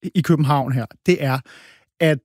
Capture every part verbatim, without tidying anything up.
i København her, det er, at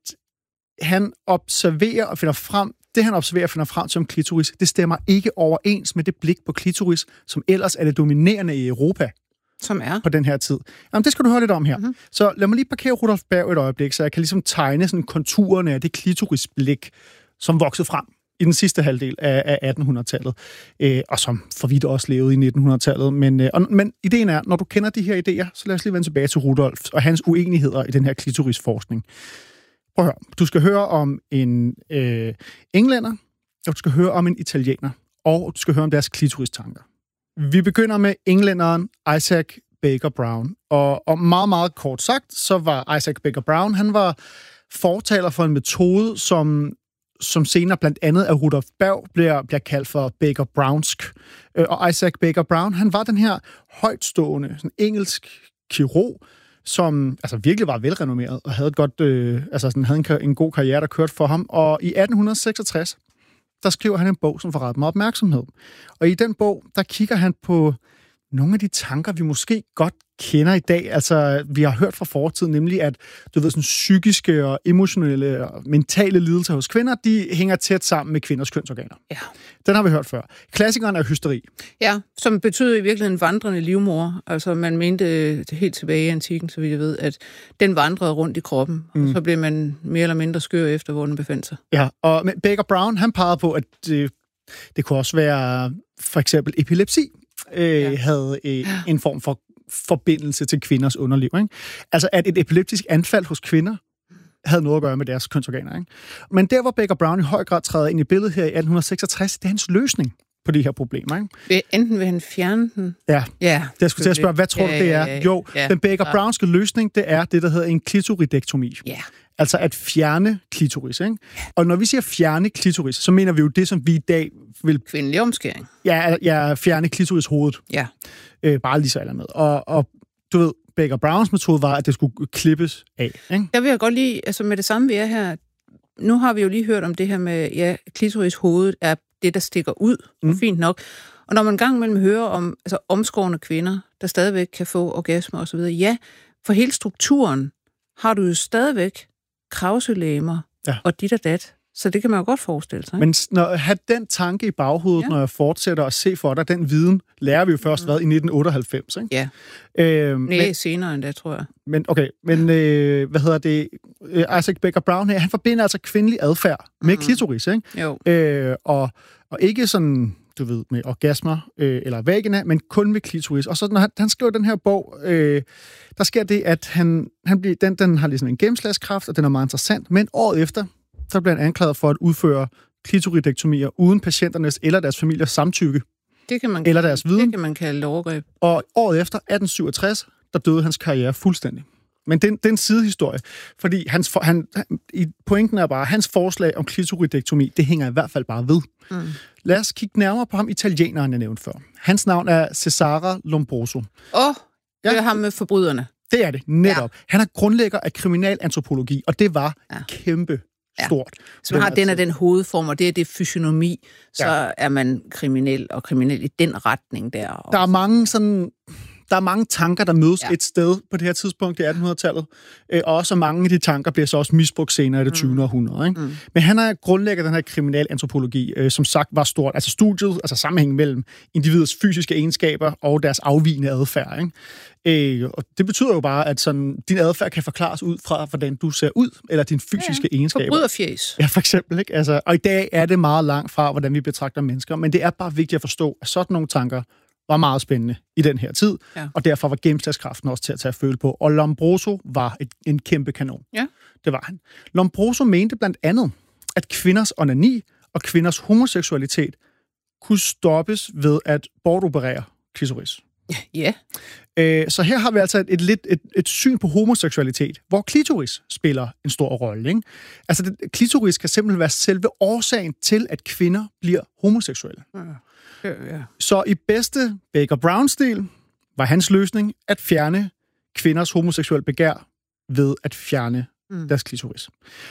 han observerer og finder frem, det han observerer og finder frem til om klitoris, det stemmer ikke overens med det blik på klitoris, som ellers er det dominerende i Europa. Som er? På den her tid. Jamen, det skal du høre lidt om her. Mm-hmm. Så lad mig lige parkere Rudolf Berg et øjeblik, så jeg kan ligesom tegne sådan konturerne af det klitorisblik, som voksede frem i den sidste halvdel af, af attenhundredetallet, øh, og som for vidt også levede i nittenhundredetallet. Men, øh, og, men ideen er, når du kender de her idéer, så lad os lige vende tilbage til Rudolf og hans uenigheder i den her klitorisforskning. Prøv at høre. Du skal høre om en øh, englænder, og du skal høre om en italiener, og du skal høre om deres klitoristanker. Vi begynder med englænderen Isaac Baker Brown, og, og meget, meget kort sagt, så var Isaac Baker Brown, han var fortaler for en metode, som som senere blandt andet af Rudolf Berg bliver, bliver kaldt for Baker Brownsk. Og Isaac Baker Brown, han var den her højtstående, sådan engelsk kirurg, som altså virkelig var velrenommeret og havde et godt, øh, altså sådan, havde en, en god karriere, der kørte for ham. Og i atten seksogtres, der skriver han en bog, som får ret meget opmærksomhed. Og i den bog, der kigger han på nogle af de tanker, vi måske godt kender i dag. Altså, vi har hørt fra fortiden, nemlig at, du ved, sådan psykiske og emotionelle og mentale lidelser hos kvinder, de hænger tæt sammen med kvinders kønsorganer. Ja. Den har vi hørt før. Klassikeren er hysteri. Ja, som betyder i virkeligheden en vandrende livmor. Altså, man mente helt tilbage i antikken, så vidt jeg ved, at den vandrede rundt i kroppen, mm. og så blev man mere eller mindre skør efter, hvor den befandt sig. Ja, og Baker Brown, han pegede på, at det, det kunne også være for eksempel epilepsi, øh, ja. havde øh, en form for forbindelse til kvinders underliv. Ikke? Altså, at et epileptisk anfald hos kvinder havde noget at gøre med deres kønsorganer. Ikke? Men der, hvor Baker Brown i høj grad træder ind i billedet her i atten seksogtres, det er hans løsning på de her problemer. Ikke? Vil, enten vil han fjerne den? Ja, ja det skulle til at spørge, hvad tror ja, du, det er? Ja, ja, jo, ja, den Baker Brownske løsning, det er det, der hedder en klitoridektomi. Ja. Altså at fjerne klitoris. Ikke? Og når vi siger fjerne klitoris, så mener vi jo det, som vi i dag vil... Kvindelig omskæring. Ja, ja, fjerne klitoris hovedet. Ja. Øh, bare lige så eller med. Og, og du ved, Baker Browns metode var, at det skulle klippes af. Ikke? Jeg vil godt lige, altså med det samme vi er her, nu har vi jo lige hørt om det her med, ja, klitoris hovedet er det, der stikker ud, mm. fint nok. Og når man gang imellem hører om altså, omskårne kvinder, der stadigvæk kan få orgasmer osv., ja, for hele strukturen har du jo stadigvæk kravselæmer ja. og dit og dat. Så det kan man jo godt forestille sig. Ikke? Men når at have den tanke i baghovedet, ja. når jeg fortsætter at se for dig, den viden lærer vi jo først mm. hvad, i nitten otteoghalvfems. Ikke? Ja. Øh, Nej, men, senere end det, tror jeg. Men okay, men øh, hvad hedder det? Isaac Baker Brown her, han forbinder altså kvindelig adfærd med mm. klitoris, ikke? Jo. Øh, og, og ikke sådan, du ved, med orgasmer øh, eller vagina, men kun med klitoris. Og så når han, han skriver den her bog, øh, der sker det, at han, han bliver, den, den har ligesom en gennemslagskraft, og den er meget interessant, men året efter, så bliver han anklaget for at udføre klitoridektomier uden patienternes eller deres familiers samtykke. Det kan man, eller deres viden. Det kan man kalde overgreb. Og året efter, atten syvogtres, der døde hans karriere fuldstændig. Men det, det er en sidehistorie, fordi hans, han, i pointen er bare, hans forslag om klitoridektomi, det hænger i hvert fald bare ved. Mm. Lad os kigge nærmere på ham, italieneren, jeg nævnte før. Hans navn er Cesare Lombroso. Åh, oh, det er ja. ham med forbryderne. Det er det, netop. Ja. Han er grundlægger af kriminalantropologi, og det var ja. kæmpe stort. Ja. Så man har den af den hovedform, og det er det fysionomi, så ja. er man kriminel, og kriminel i den retning der. Også. Der er mange sådan... Der er mange tanker, der mødes ja. et sted på det her tidspunkt i attenhundredetallet, øh, og også mange af de tanker bliver så også misbrugt senere i det tyvende århundrede. Ikke? Mm. Men han er grundlægger den her kriminalantropologi, øh, som sagt var stort. Altså studiet, altså sammenhængen mellem individets fysiske egenskaber og deres afvigende adfærd. Ikke? Øh, og det betyder jo bare, at sådan, din adfærd kan forklares ud fra, hvordan du ser ud, eller dine fysiske ja, egenskaber. Forbryderfjes. Ja, for eksempel. Ikke? Altså, og i dag er det meget langt fra, hvordan vi betragter mennesker, men det er bare vigtigt at forstå, at sådan nogle tanker var meget spændende i den her tid, ja. og derfor var gennemslagskraften også til at tage at føle på. Og Lombroso var et, en kæmpe kanon. Ja. Det var han. Lombroso mente blandt andet, at kvinders onani og kvinders homoseksualitet kunne stoppes ved at bortoperere klitoris. Ja. Øh, så her har vi altså et, et, et, et, et syn på homoseksualitet, hvor klitoris spiller en stor rolle. Ikke? Altså, det, klitoris kan simpelthen være selve årsagen til, at kvinder bliver homoseksuelle. Ja. Ja, ja. Så i bedste Baker Brown-stil var hans løsning at fjerne kvinders homoseksuelle begær ved at fjerne mm. deres klitoris.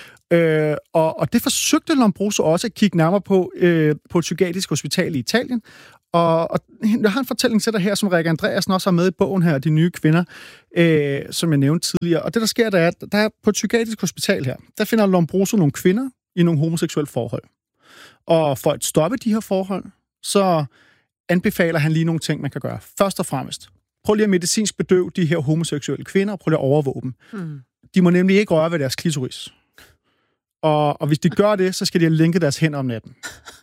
Øh, og, og det forsøgte Lombroso også at kigge nærmere på øh, på et psykiatrisk hospital i Italien, Og, og jeg har en fortælling til dig her, som Rikke Andreasen også har med i bogen her, De nye kvinder, øh, som jeg nævnte tidligere. Og det, der sker, der er, der er på et psykiatrisk hospital her, der finder Lombroso nogle kvinder i nogle homoseksuelle forhold. Og for at stoppe de her forhold, så anbefaler han lige nogle ting, man kan gøre. Først og fremmest, prøv lige at medicinsk bedøve de her homoseksuelle kvinder, og prøv lige at overvåge dem. Mm. De må nemlig ikke røre ved deres klitoris. Og, og hvis de gør det, så skal de have linket deres hænder om natten.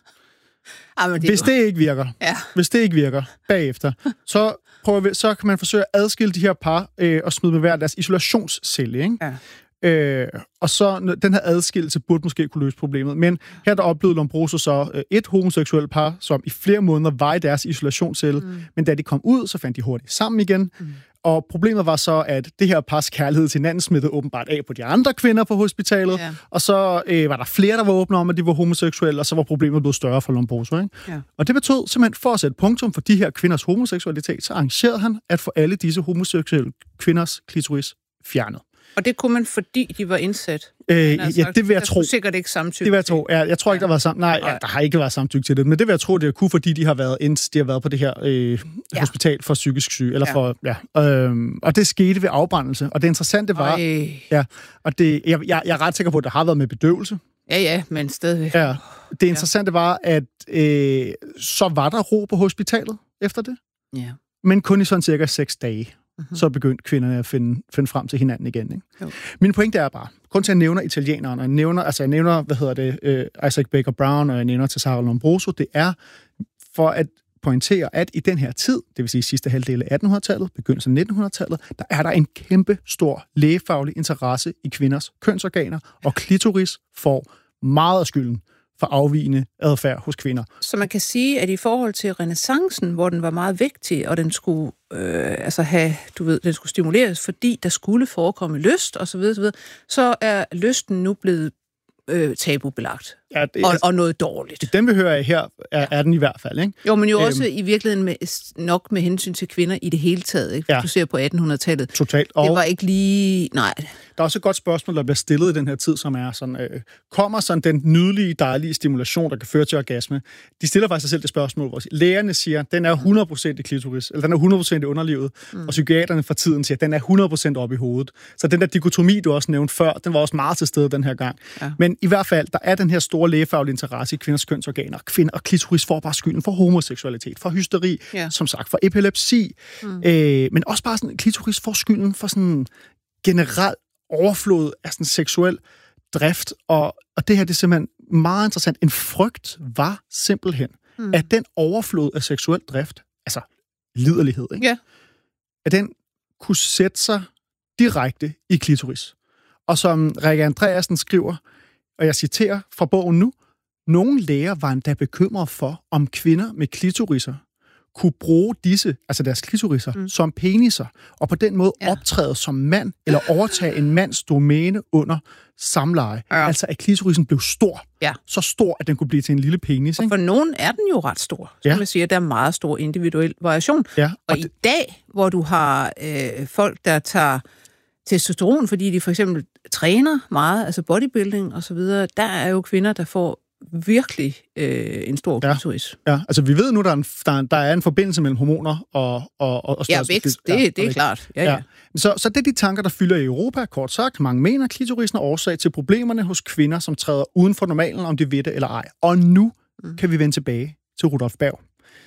Ah, det hvis det ikke virker, ja. hvis det ikke virker bagefter, så, prøver vi, så kan man forsøge at adskille de her par øh, og smide med hver deres isolationscelle, ikke? Ja. Øh, og så den her adskillelse burde måske kunne løse problemet. Men her der oplevede Lombroso så øh, et homoseksuelt par, som i flere måneder var i deres isolationscelle, mm. men da de kom ud, så fandt de hurtigt sammen igen. Mm. Og problemet var så, at det her pars kærlighed til hinanden smittede åbenbart af på de andre kvinder på hospitalet, ja. og så øh, var der flere, der var åbne om, at de var homoseksuelle, og så var problemet blevet større for Lombroso. Ikke? Ja. Og det betød simpelthen, for at sætte punktum for de her kvinders homoseksualitet, så arrangerede han at få alle disse homoseksuelle kvinders klitoris fjernet. Og det kunne man, fordi de var indsat? Øh, altså, ja, det vil jeg tro. Sikkert ikke samtykke. Det vil jeg tro. Ja, jeg tror ikke, der var sam- Nej, ja, der har ikke været samtykke til det. Men det vil jeg tro, det er kunne, fordi de har været, ind, de har været på det her øh, ja. hospital for psykisk syge. Eller ja. For, ja. Øhm, og det skete ved afbrændelse. Og det interessante var... Øj. Ja, og det, jeg, jeg, jeg er ret sikker på, at det har været med bedøvelse. Ja, ja, men stadigvæk. Ja. Det interessante ja. var, at øh, så var der ro på hospitalet efter det. Ja. Men kun i sådan cirka seks dage. Mm-hmm. Så begyndte kvinderne at finde, finde frem til hinanden igen. Ikke? Min pointe er bare, grund til at jeg nævner italieneren, og jeg nævner, altså jeg nævner, hvad hedder det, uh, Isaac Baker Brown, og jeg nævner Cesare Lombroso, det er for at pointere, at i den her tid, det vil sige sidste halvdel af attenhundredetallet, begyndelsen af nittenhundredetallet, der er der en kæmpe stor lægefaglig interesse i kvinders kønsorganer, og klitoris får meget af skylden for afvigende adfærd hos kvinder. Så man kan sige, at i forhold til renæssancen, hvor den var meget vigtig, og den skulle øh, altså have, du ved, den skulle stimuleres, fordi der skulle forekomme lyst og så videre, så videre, så er lysten nu blevet øh, tabubelagt. Ja, det, og, og noget dårligt. Den vi hører her, er, er den i hvert fald, ikke? Jo, men jo også æm... i virkeligheden med, nok med hensyn til kvinder i det hele taget, ikke? Ja. Du ser på attenhundredetallet. Totalt. Og det var ikke lige... Nej. Der er også et godt spørgsmål, der bliver stillet i den her tid, som er sådan, øh, kommer sådan den nydelige, dejlige stimulation, der kan føre til orgasme? De stiller faktisk sig selv det spørgsmål, hvor lægerne siger, den er hundrede procent i klitoris, eller den er hundrede procent i underlivet, mm. og psykiaterne fra tiden siger, den er hundrede procent oppe i hovedet. Så den der dikotomi, du også nævnte før, den var også meget til stede den her gang. Ja. Men i hvert fald, der er den her store lægefaglige interesse i kvinders kønsorganer. Kvinder og klitoris får bare skylden for homoseksualitet, for hysteri, ja. som sagt, for epilepsi, mm. øh, men også bare sådan, klitoris får skylden for sådan generelt overflod af sådan seksuel drift, og, og det her det er simpelthen meget interessant. En frygt var simpelthen, mm. at den overflod af seksuel drift, altså liderlighed, ikke? Ja. At den kunne sætte sig direkte i klitoris. Og som Rikke Andreasen skriver, og jeg citerer fra bogen nu, nogle læger var endda bekymrede for, om kvinder med klitoriser kunne bruge disse, altså deres klitoriser, mm. som peniser, og på den måde ja. optræde som mand, eller overtage en mands domæne under samleje. Ja. Altså at klitorisen blev stor. Ja. Så stor, at den kunne blive til en lille penis. Og for nogen er den jo ret stor. Så ja. man siger, at der er meget stor individuel variation. Ja. Og, og i det... dag, hvor du har øh, folk, der tager testosteron, fordi de for eksempel træner meget, altså bodybuilding og så videre, der er jo kvinder, der får virkelig øh, en stor klitoris. Ja. ja, altså vi ved nu, der er en, der, der er en forbindelse mellem hormoner og, og, og ja, vækst, det, ja, det er klart. Ja, ja. Ja. Så, så det er de tanker, der fylder i Europa, kort sagt. Mange mener, at klitorisen er årsag til problemerne hos kvinder, som træder uden for normalen, om de ved det eller ej. Og nu mm. kan vi vende tilbage til Rudolf Berg.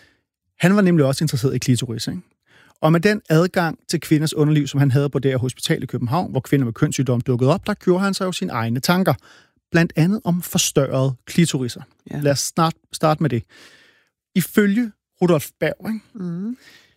Han var nemlig også interesseret i klitoris, ikke? Og med den adgang til kvinders underliv, som han havde på det her hospital i København, hvor kvinder med kønssygdom dukkede op, der gjorde han sig jo sine egne tanker. Blandt andet om forstørrede klitoriser. Ja. Lad os snart starte med det. Ifølge Rudolf Berg, ikke? Mm.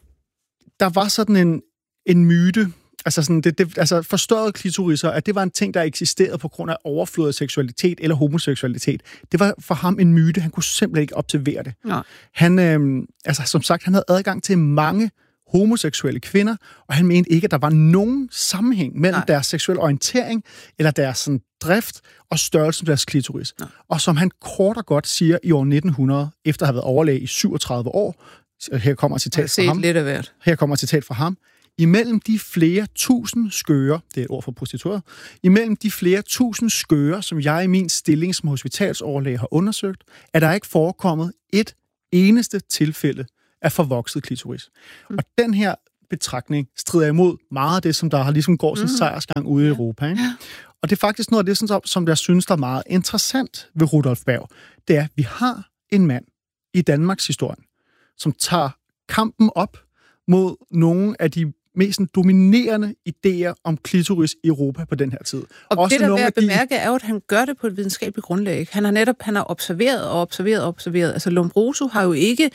der var sådan en, en myte, altså, sådan, det, det, altså forstørrede klitoriser, at det var en ting, der eksisterede på grund af overflod af seksualitet eller homoseksualitet. Det var for ham en myte. Han kunne simpelthen ikke observere det. Ja. Han, øh, altså, som sagt, han havde adgang til mange homoseksuelle kvinder, og han mente ikke, at der var nogen sammenhæng mellem Nej. deres seksuelle orientering, eller deres sådan, drift og størrelsen af deres klitoris. Nej. Og som han kort og godt siger i år nitten hundrede, efter at have været overlæge i syvogtredive år, her kommer et citat fra ham. Lidt af hvert. Her kommer et citat fra ham. Imellem de flere tusind skøre, det er et ord for prostitueret, imellem de flere tusind skøre, som jeg i min stilling som hospitalsoverlæge har undersøgt, er der ikke forekommet et eneste tilfælde af forvokset klitoris. Mm. Og den her betragtning strider imod meget af det, som der har ligesom går sin mm. sejrsgang ude i ja. Europa. Ikke? Ja. Og det er faktisk noget af det, som, som jeg synes, der er meget interessant ved Rudolf Berg. Det er, at vi har en mand i Danmarks historie, som tager kampen op mod nogle af de mest dominerende idéer om klitoris i Europa på den her tid. Og også det, der er at bemærke, er jo, at han gør det på et videnskabeligt grundlag. Han har netop han har observeret og observeret og observeret. Altså Lombroso har jo ikke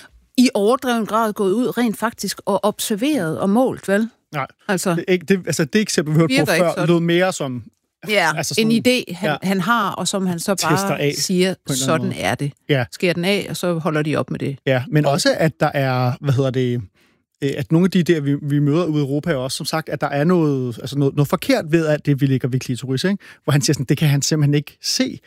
i overdreven grad gået ud rent faktisk og observeret og målt, vel? Nej, altså, det, er ikke, det, altså, det eksempel, vi hørte på før, lød mere som... Ja, altså sådan, en idé, han, ja, han har, og som han så bare af, siger, sådan er det. Ja. Sker den af, og så holder de op med det. Ja, men og også, at der er, hvad hedder det... at nogle af de der, vi, vi møder ude i Europa, er også, som sagt, at der er noget, altså noget, noget forkert ved, at det, vi ligger ved klitoris, ikke? Hvor han siger sådan, det kan han simpelthen ikke se.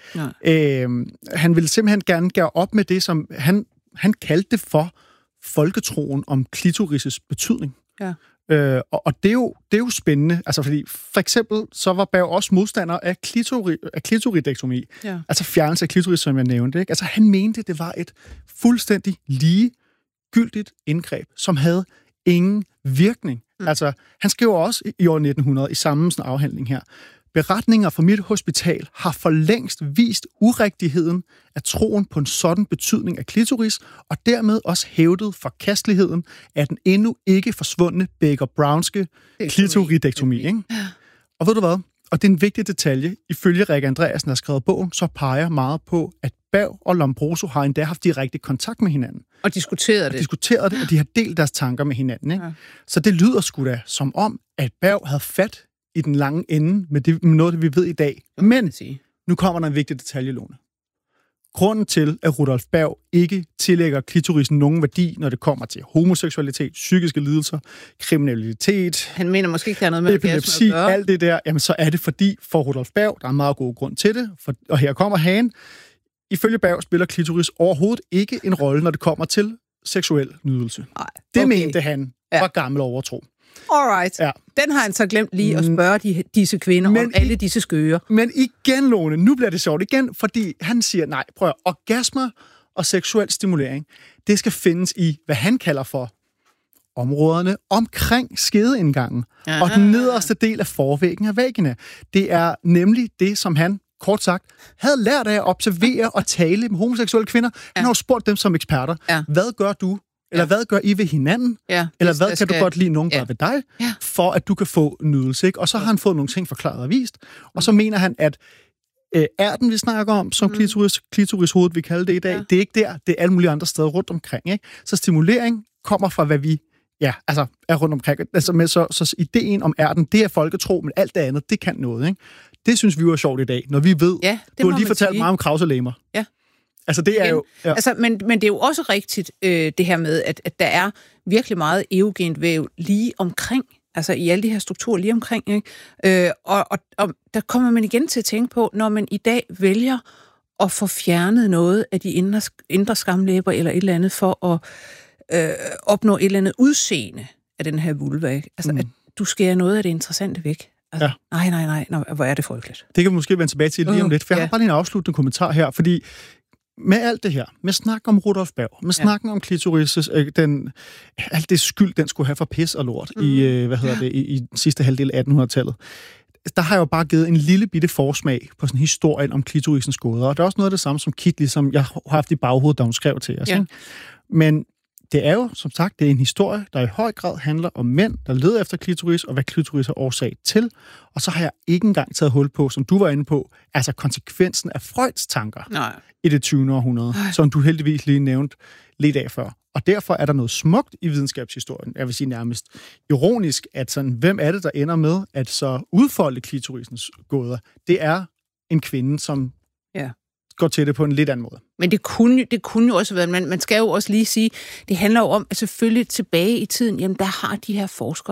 Øh, han vil simpelthen gerne gøre op med det, som han, han kaldte det for folketroen om klitoris' betydning. Ja. Øh, og og det, er jo, det er jo spændende, altså fordi for eksempel, så var Berg også modstander af, klitori, af klitoridektomi, ja. Altså fjernelse af klitoris, som jeg nævnte. Ikke? Altså han mente, det var et fuldstændig ligegyldigt indgreb, som havde ingen virkning. Mm. Altså, han skriver også i år nitten hundrede i samme sådan afhandling her, beretninger fra mit hospital har for længst vist urigtigheden af troen på en sådan betydning af klitoris, og dermed også hævdet forkasteligheden af den endnu ikke forsvundne Baker-Brownske klitoridektomi. Ikke? Og ved du hvad? Og det er en vigtig detalje. Ifølge Rikke Andreasen, der har skrevet bogen, så peger meget på, at Berg og Lombroso har endda haft direkte kontakt med hinanden. Og diskuteret det. Og diskuteret det, og de har delt deres tanker med hinanden. Ikke? Ja. Så det lyder sgu da som om, at Berg havde fat i den lange ende med, det, med noget, det vi ved i dag. Men nu kommer der en vigtig detalje, Lone. Grunden til, at Rudolf Berg ikke tillægger klitorisen nogen værdi, når det kommer til homoseksualitet, psykiske lidelser, kriminalitet... Han mener måske ikke, der er noget med epilepsi, at alt det der, jamen så er det fordi, for Rudolf Berg, der er en meget god grund til det, for, og her kommer han. Ifølge Berg spiller klitoris overhovedet ikke en rolle, når det kommer til seksuel nydelse. Ej, okay. Det mente han var ja. gammel overtro. Alright. Ja. Den har han så glemt lige at spørge de, disse kvinder men om alle disse skøger. Men igen, Lone, nu bliver det sjovt igen, fordi han siger, nej, prøv at orgasmer og seksuel stimulering, det skal findes i, hvad han kalder for områderne omkring skedeindgangen Aha. og den nederste del af forvæggen af vagina. Det er nemlig det, som han kort sagt, havde lært af at observere og tale med homoseksuelle kvinder. Ja. Han har jo spurgt dem som eksperter, ja. hvad gør du? Eller ja. hvad gør I ved hinanden? Ja, eller hvad kan skal... du godt lide, nogen ja. gør ved dig? Ja. For at du kan få nydelse. Ikke? Og så har han fået nogle ting forklaret og vist. Og så mener han, at øh, ærten, vi snakker om, som mm. klitoris, klitorishovedet, vi kalder det i dag, ja. det er ikke der, det er alle mulige andre steder rundt omkring. Ikke? Så stimulering kommer fra, hvad vi ja, altså, er rundt omkring. Altså, med, så, så ideen om ærten, det er folketro, men alt det andet, det kan noget. Ikke? Det synes vi jo er sjovt i dag, når vi ved, ja, du har lige fortalt sige. meget om krauselemmer. Ja. Altså, det er jo... Ja. Altså, men, men det er jo også rigtigt, øh, det her med, at, at der er virkelig meget eugent væv lige omkring, altså i alle de her strukturer lige omkring, ikke? Øh, og, og, og der kommer man igen til at tænke på, når man i dag vælger at få fjernet noget af de indre, indre skamlæber eller et eller andet, for at øh, opnå et eller andet udseende af den her vulva, ikke? Altså, mm. at du skærer noget af det interessante væk. Altså, ja. Nej, nej, nej, nej, hvor er det frygteligt. Det kan vi måske vende tilbage til lige om lidt, for jeg ja. har bare lige en afsluttende kommentar her, fordi med alt det her, med snak om Rudolf Berg, med snakken ja. om klitoris, øh, den, alt det skyld, den skulle have for pis og lort mm. i, øh, hvad hedder ja. det, i, i sidste halvdel af attenhundredetallet, der har jeg jo bare givet en lille bitte forsmag på sådan historien om klitorisens gåder, og det er også noget af det samme som Kit, ligesom jeg har haft i baghovedet, da hun skrev til os. Ja. Ikke? Men det er jo, som sagt, det er en historie, der i høj grad handler om mænd, der leder efter klitoris, og hvad klitoris er årsag til. Og så har jeg ikke engang taget hul på, som du var inde på, altså konsekvensen af Freuds tanker Nej. i det tyvende århundrede, Ej. som du heldigvis lige nævnte lidt af før. Og derfor er der noget smukt i videnskabshistorien, jeg vil sige nærmest ironisk, at sådan, hvem er det, der ender med at så udfolde klitorisens gåder? Det er en kvinde, som ja. går til det på en lidt anden måde. Men det kunne, det kunne jo også være, man, man skal jo også lige sige, det handler jo om, at selvfølgelig tilbage i tiden, jamen der har de her forskere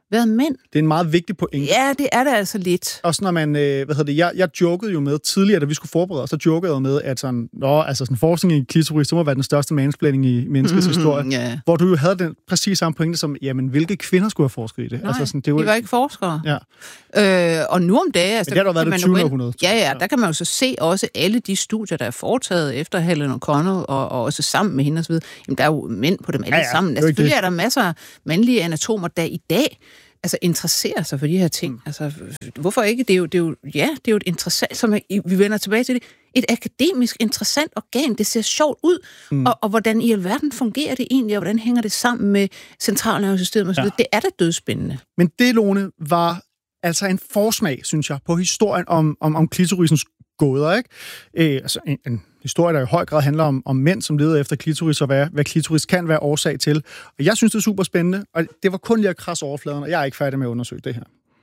været mænd. Det er en meget vigtig pointe. Ja, det er det altså lidt. Også når man, øh, hvad hedder det, jeg, jeg jokede jo med tidligere, da vi skulle forberede os, så jokede jeg med, at sådan, nå, altså sådan forskning i klitoris, det må være den største mansplaining i menneskets mm-hmm, historie. Yeah. Hvor du jo havde den præcis samme pointe som, jamen, hvilke kvinder skulle have forsket i det? Nej, altså, sådan, det var, de var ikke forskere. Ja. Øh, og nu om dagen... Altså, men det har der været det tyvende århundrede. Ja, ja, der kan man jo så se også alle de studier, der er foretaget efter Helen O'Connell, og, og også sammen med hende osv. Jamen, der er jo mænd på dem alle ja, ja, sammen. Altså, selvfølgelig er der masser af mandlige anatomer, der i dag altså interesserer sig for de her ting. Mm. Altså, hvorfor ikke? Det er jo, det er jo, ja, det er jo et interessant, som er, vi vender tilbage til det, et akademisk interessant organ. Det ser sjovt ud, mm. og, og hvordan i alverden fungerer det egentlig, og hvordan hænger det sammen med centralnervesystemet osv. Ja. Det er da dødsspændende. Men det, Lone, var altså en forsmag, synes jeg, på historien om, om, om klitorisens gåder, ikke? Øh, altså en, en historie, der i høj grad handler om, om mænd, som leder efter klitoris, og hvad, hvad klitoris kan være årsag til. Og jeg synes, det er super spændende, og det var kun lige at krasse overfladen, og jeg er ikke færdig med at undersøge det her.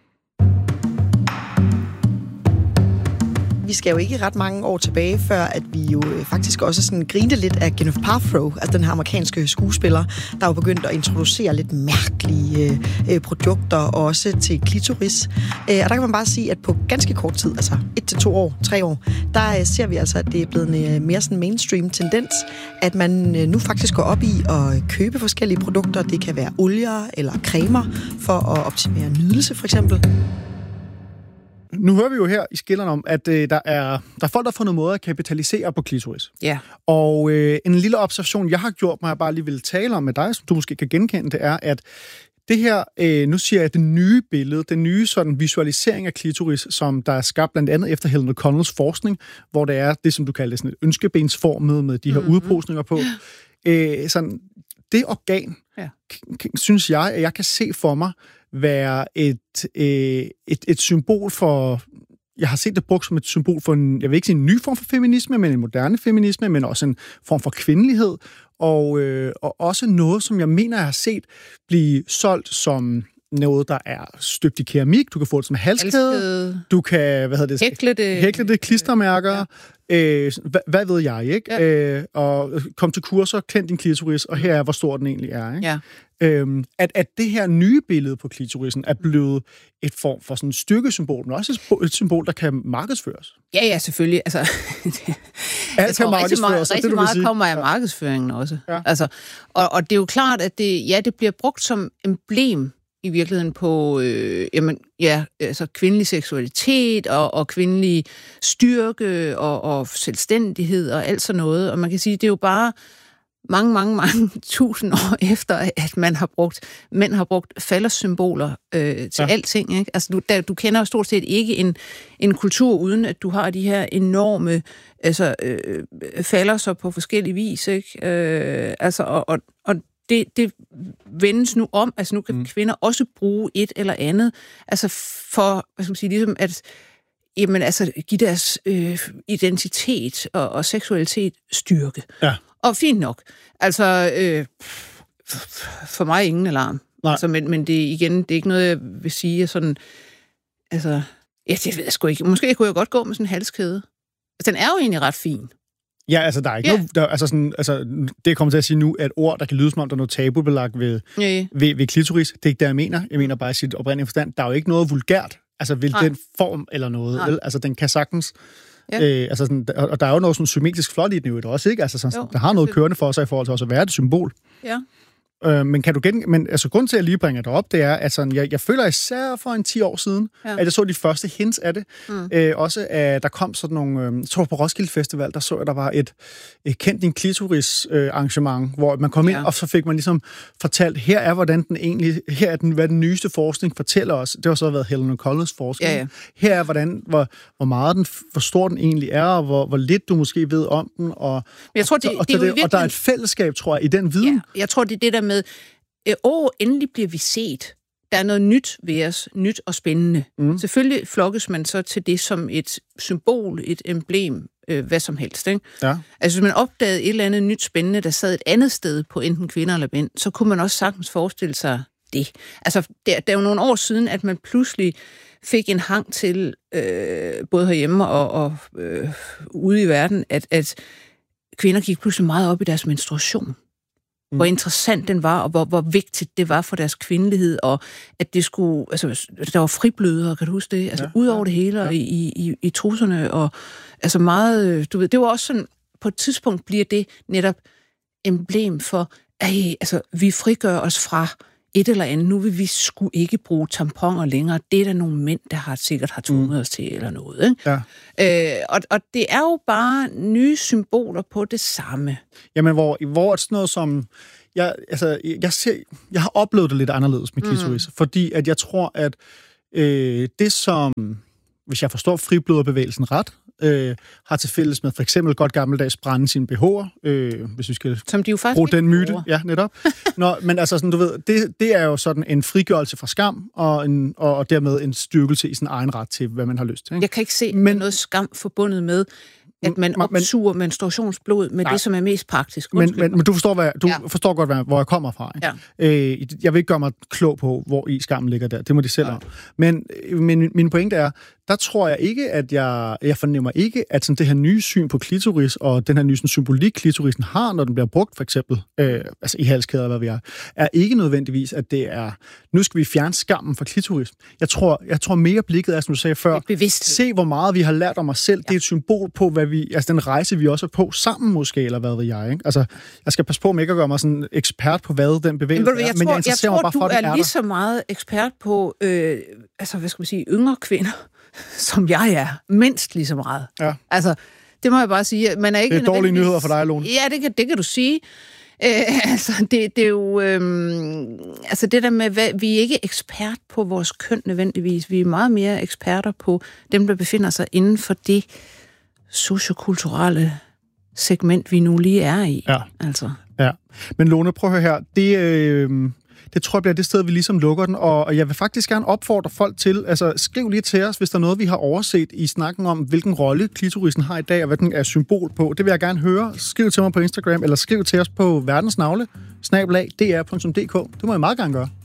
Vi skal jo ikke ret mange år tilbage, før at vi jo faktisk også sådan grinte lidt af Gwyneth Paltrow, altså den her amerikanske skuespiller, der jo begyndt at introducere lidt mærkelige øh, produkter også til klitoris. Øh, og der kan man bare sige, at på ganske kort tid, altså et til to år, tre år, der øh, ser vi altså, at det er blevet en øh, mere sådan mainstream tendens, at man øh, nu faktisk går op i at købe forskellige produkter. Det kan være olier eller cremer for at optimere nydelse, for eksempel. Nu hører vi jo her i skillerne om, at øh, der, er, der er folk, der har fundet måder at kapitalisere på klitoris. Ja. Og øh, en lille observation, jeg har gjort mig, jeg bare lige vil tale om med dig, som du måske kan genkende, det er, at det her, øh, nu siger jeg, det nye billede, den nye sådan visualisering af klitoris, som der er skabt blandt andet efter Helen O'Connells forskning, hvor det er det, som du kalder sådan et ønskebensformet med de her mm-hmm. udposninger på. Øh, sådan, det organ, ja. k- k- synes jeg, at jeg kan se for mig, være et, øh, et, et symbol for... Jeg har set det brugt som et symbol for en, jeg vil ikke sige en ny form for feminisme, men en moderne feminisme, men også en form for kvindelighed, og, øh, og også noget, som jeg mener, jeg har set blive solgt som noget, der er støbt i keramik. Du kan få det som halskæde. Du kan, hvad hedder det? Hækle det. Hækle det, klistermærker. Ja. Øh, hvad, hvad ved jeg, ikke? Ja. Øh, og kom til kurser, kend din klitoris, og her er, hvor stor den egentlig er, ikke? Ja. Øhm, at, at det her nye billede på klitorisen er blevet et form for sådan et styrkesymbol, men også et symbol, der kan markedsføres. Ja, ja, selvfølgelig. Altså, Alt kan markedsføres. Meget, rigtig det, meget kommer af markedsføringen også. Ja. Altså, og, og det er jo klart, at det, ja, det bliver brugt som emblem i virkeligheden på øh, jamen, ja, altså kvindelig seksualitet og, og kvindelig styrke og, og selvstændighed og alt sådan noget. Og man kan sige, det er jo bare mange, mange, mange tusind år efter, at man har brugt, mænd har brugt fallossymboler øh, til ja. alting. Ikke? Altså, du, der, du kender jo stort set ikke en, en kultur, uden at du har de her enorme altså, øh, fallosser på forskellige vis. Ikke? Øh, altså, og, og, og det, det vendes nu om. Altså, nu kan mm. kvinder også bruge et eller andet. Altså, for, hvad skal man sige, ligesom at jamen, altså, give deres øh, identitet og, og seksualitet styrke. Ja. Og fint nok. Altså, øh, for mig ingen alarm. Altså, men, men det igen, det er ikke noget, jeg vil sige, sådan, altså, ja, det ved jeg sgu ikke. Måske kunne jeg godt gå med sådan en halskæde. Altså, den er jo egentlig ret fin. Ja, altså, der er ikke ja. noget, der, altså sådan, altså, det kommer til at sige nu, at ord, der kan lyde som om, der er noget tabubelagt ved, ja, ja. ved, ved klitoris, det er ikke det, jeg mener. Jeg mener bare i sit oprindelige forstand, der er jo ikke noget vulgært, altså ved den form eller noget. Vel? Altså, den kan sagtens... Ja. Øh, altså sådan, og der er jo noget sådan symmetrisk flot i den jo også, ikke? Altså sådan, jo, der har noget kørende for sig i forhold til også at være et symbol. Ja. Øh, men kan du gen... Men altså, grund til, at jeg lige bringer det op, det er, at sådan, jeg, jeg føler især for en ti år siden, ja. at jeg så de første hints af det. Mm. Øh, også at der kom sådan nogle... Øh, jeg tror på Roskilde Festival, der så jeg, der var et, et kendt din klitoris øh, arrangement, hvor man kom ja. ind, og så fik man ligesom fortalt, her er, hvordan den egentlig... Her er den, hvad den nyeste forskning fortæller os. Det har så været Helen O'Connells forskning. Ja, ja. Her er, hvordan, hvor, hvor meget den, hvor stor den egentlig er, og hvor, hvor lidt du måske ved om den. Og, jeg tror, det, og, det, det og, virkelig... og der er et fællesskab, tror jeg, i den viden. Ja, jeg tror, det er det der med, åh, endelig bliver vi set. Der er noget nyt ved os, nyt og spændende. Mm. Selvfølgelig flokkes man så til det som et symbol, et emblem, øh, hvad som helst. Ikke? Ja. Altså, hvis man opdagede et eller andet nyt spændende, der sad et andet sted på enten kvinder eller mænd, så kunne man også sagtens forestille sig det. Altså, der, der er jo nogle år siden, at man pludselig fik en hang til, øh, både herhjemme og, og øh, ude i verden, at, at kvinder gik pludselig meget op i deres menstruation. mm. hvor interessant den var, og hvor, hvor vigtigt det var for deres kvindelighed, og at det skulle, altså, der var friblødere, kan du huske det? Altså, ja. ud over det hele, ja. i, i, i trusserne, og altså meget, du ved, det var også sådan, på et tidspunkt bliver det netop emblem for, at altså, vi frigør os fra et eller andet. Nu vil vi sgu ikke bruge tamponer længere. Det er der nogle mænd, der har sikkert har tvunget mm. os til, eller noget. Ikke? Ja. Øh, og, og det er jo bare nye symboler på det samme. Jamen, hvor, hvor sådan noget som... Jeg, altså, jeg, ser, jeg har oplevet det lidt anderledes med klitoris, mm. fordi at jeg tror, at øh, det som... Hvis jeg forstår fribløderbevægelsen ret, øh, har til fælles med for eksempel godt gammeldags brænde sine B H'er, øh, hvis vi skal Som de jo faktisk bruge den myte. Ja, netop. Nå, men altså, sådan, du ved, det, det er jo sådan en frigørelse fra skam, og, en, og, og dermed en styrkelse i sin egen ret til, hvad man har lyst til. Ikke? Jeg kan ikke se men, noget skam forbundet med, at man opsuger men, menstruationsblod med nej. det, som er mest praktisk. Men, men, men du, forstår, hvad, du ja. forstår godt, hvad, hvor jeg kommer fra. Ikke? Ja. Øh, jeg vil ikke gøre mig klog på, hvor i skammen ligger der. Det må de selv om. Men, men min pointe er, der tror jeg ikke, at jeg, jeg fornemmer ikke, at sådan det her nye syn på klitoris, og den her nye sådan, symbolik, klitorisen har, når den bliver brugt, for eksempel, øh, altså i halskæder, hvad vi er, er ikke nødvendigvis, at det er, nu skal vi fjerne skammen fra klitoris. Jeg tror, jeg tror mere blikket er, som du sagde før, se hvor meget vi har lært om os selv. Ja. Det er et symbol på, hvad vi, altså den rejse, vi også er på sammen måske, eller hvad ved jeg. Ikke? Altså, jeg skal passe på, om ikke at gøre mig sådan ekspert på, hvad den bevægelse men, er, jeg men tror, jeg interesserer jeg tror, mig bare for, du at er, er lige så meget ekspert på, øh, altså hvad skal man sige, yngre kvinder, som jeg er, mindst lige så meget. Ja. Altså, det må jeg bare sige. Man er ikke det er dårlige nyheder for dig, Lone. Ja, det kan, det kan du sige. Øh, altså, det, det er jo... Øh, altså, det der med, hvad, vi er ikke ekspert på vores køn nødvendigvis. Vi er meget mere eksperter på dem, der befinder sig inden for det sociokulturelle segment, vi nu lige er i. Ja. Altså. Ja. Men Lone, prøv at høre her. Det... Øh Det tror jeg bliver det sted, vi ligesom lukker den, og jeg vil faktisk gerne opfordre folk til, altså skriv lige til os, hvis der er noget, vi har overset i snakken om, hvilken rolle klitorisen har i dag, og hvad den er symbol på. Det vil jeg gerne høre. Skriv til mig på Instagram, eller skriv til os på verdensnavle, snabel-a, d r punktum d k. Det må jeg meget gerne gøre.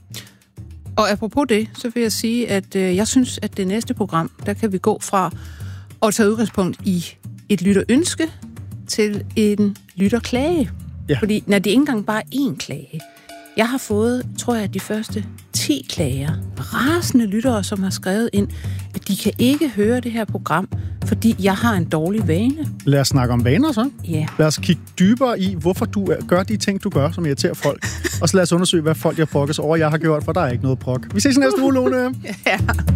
Og apropos det, så vil jeg sige, at øh, jeg synes, at det næste program, der kan vi gå fra at tage udgangspunkt i et lytterønske til en lytterklage. Ja. Fordi når det ikke engang bare er én klage. Jeg har fået, tror jeg, de første ti klager. Rasende lyttere, som har skrevet ind, at de kan ikke høre det her program, fordi jeg har en dårlig vane. Lad os snakke om vaner, så. Ja. Lad os kigge dybere i, hvorfor du gør de ting, du gør, som irriterer folk. Og så lad os undersøge, hvad folk, jeg brokkes over, jeg har gjort, for der er ikke noget brok. Vi ses næste uge, Lone. Ja.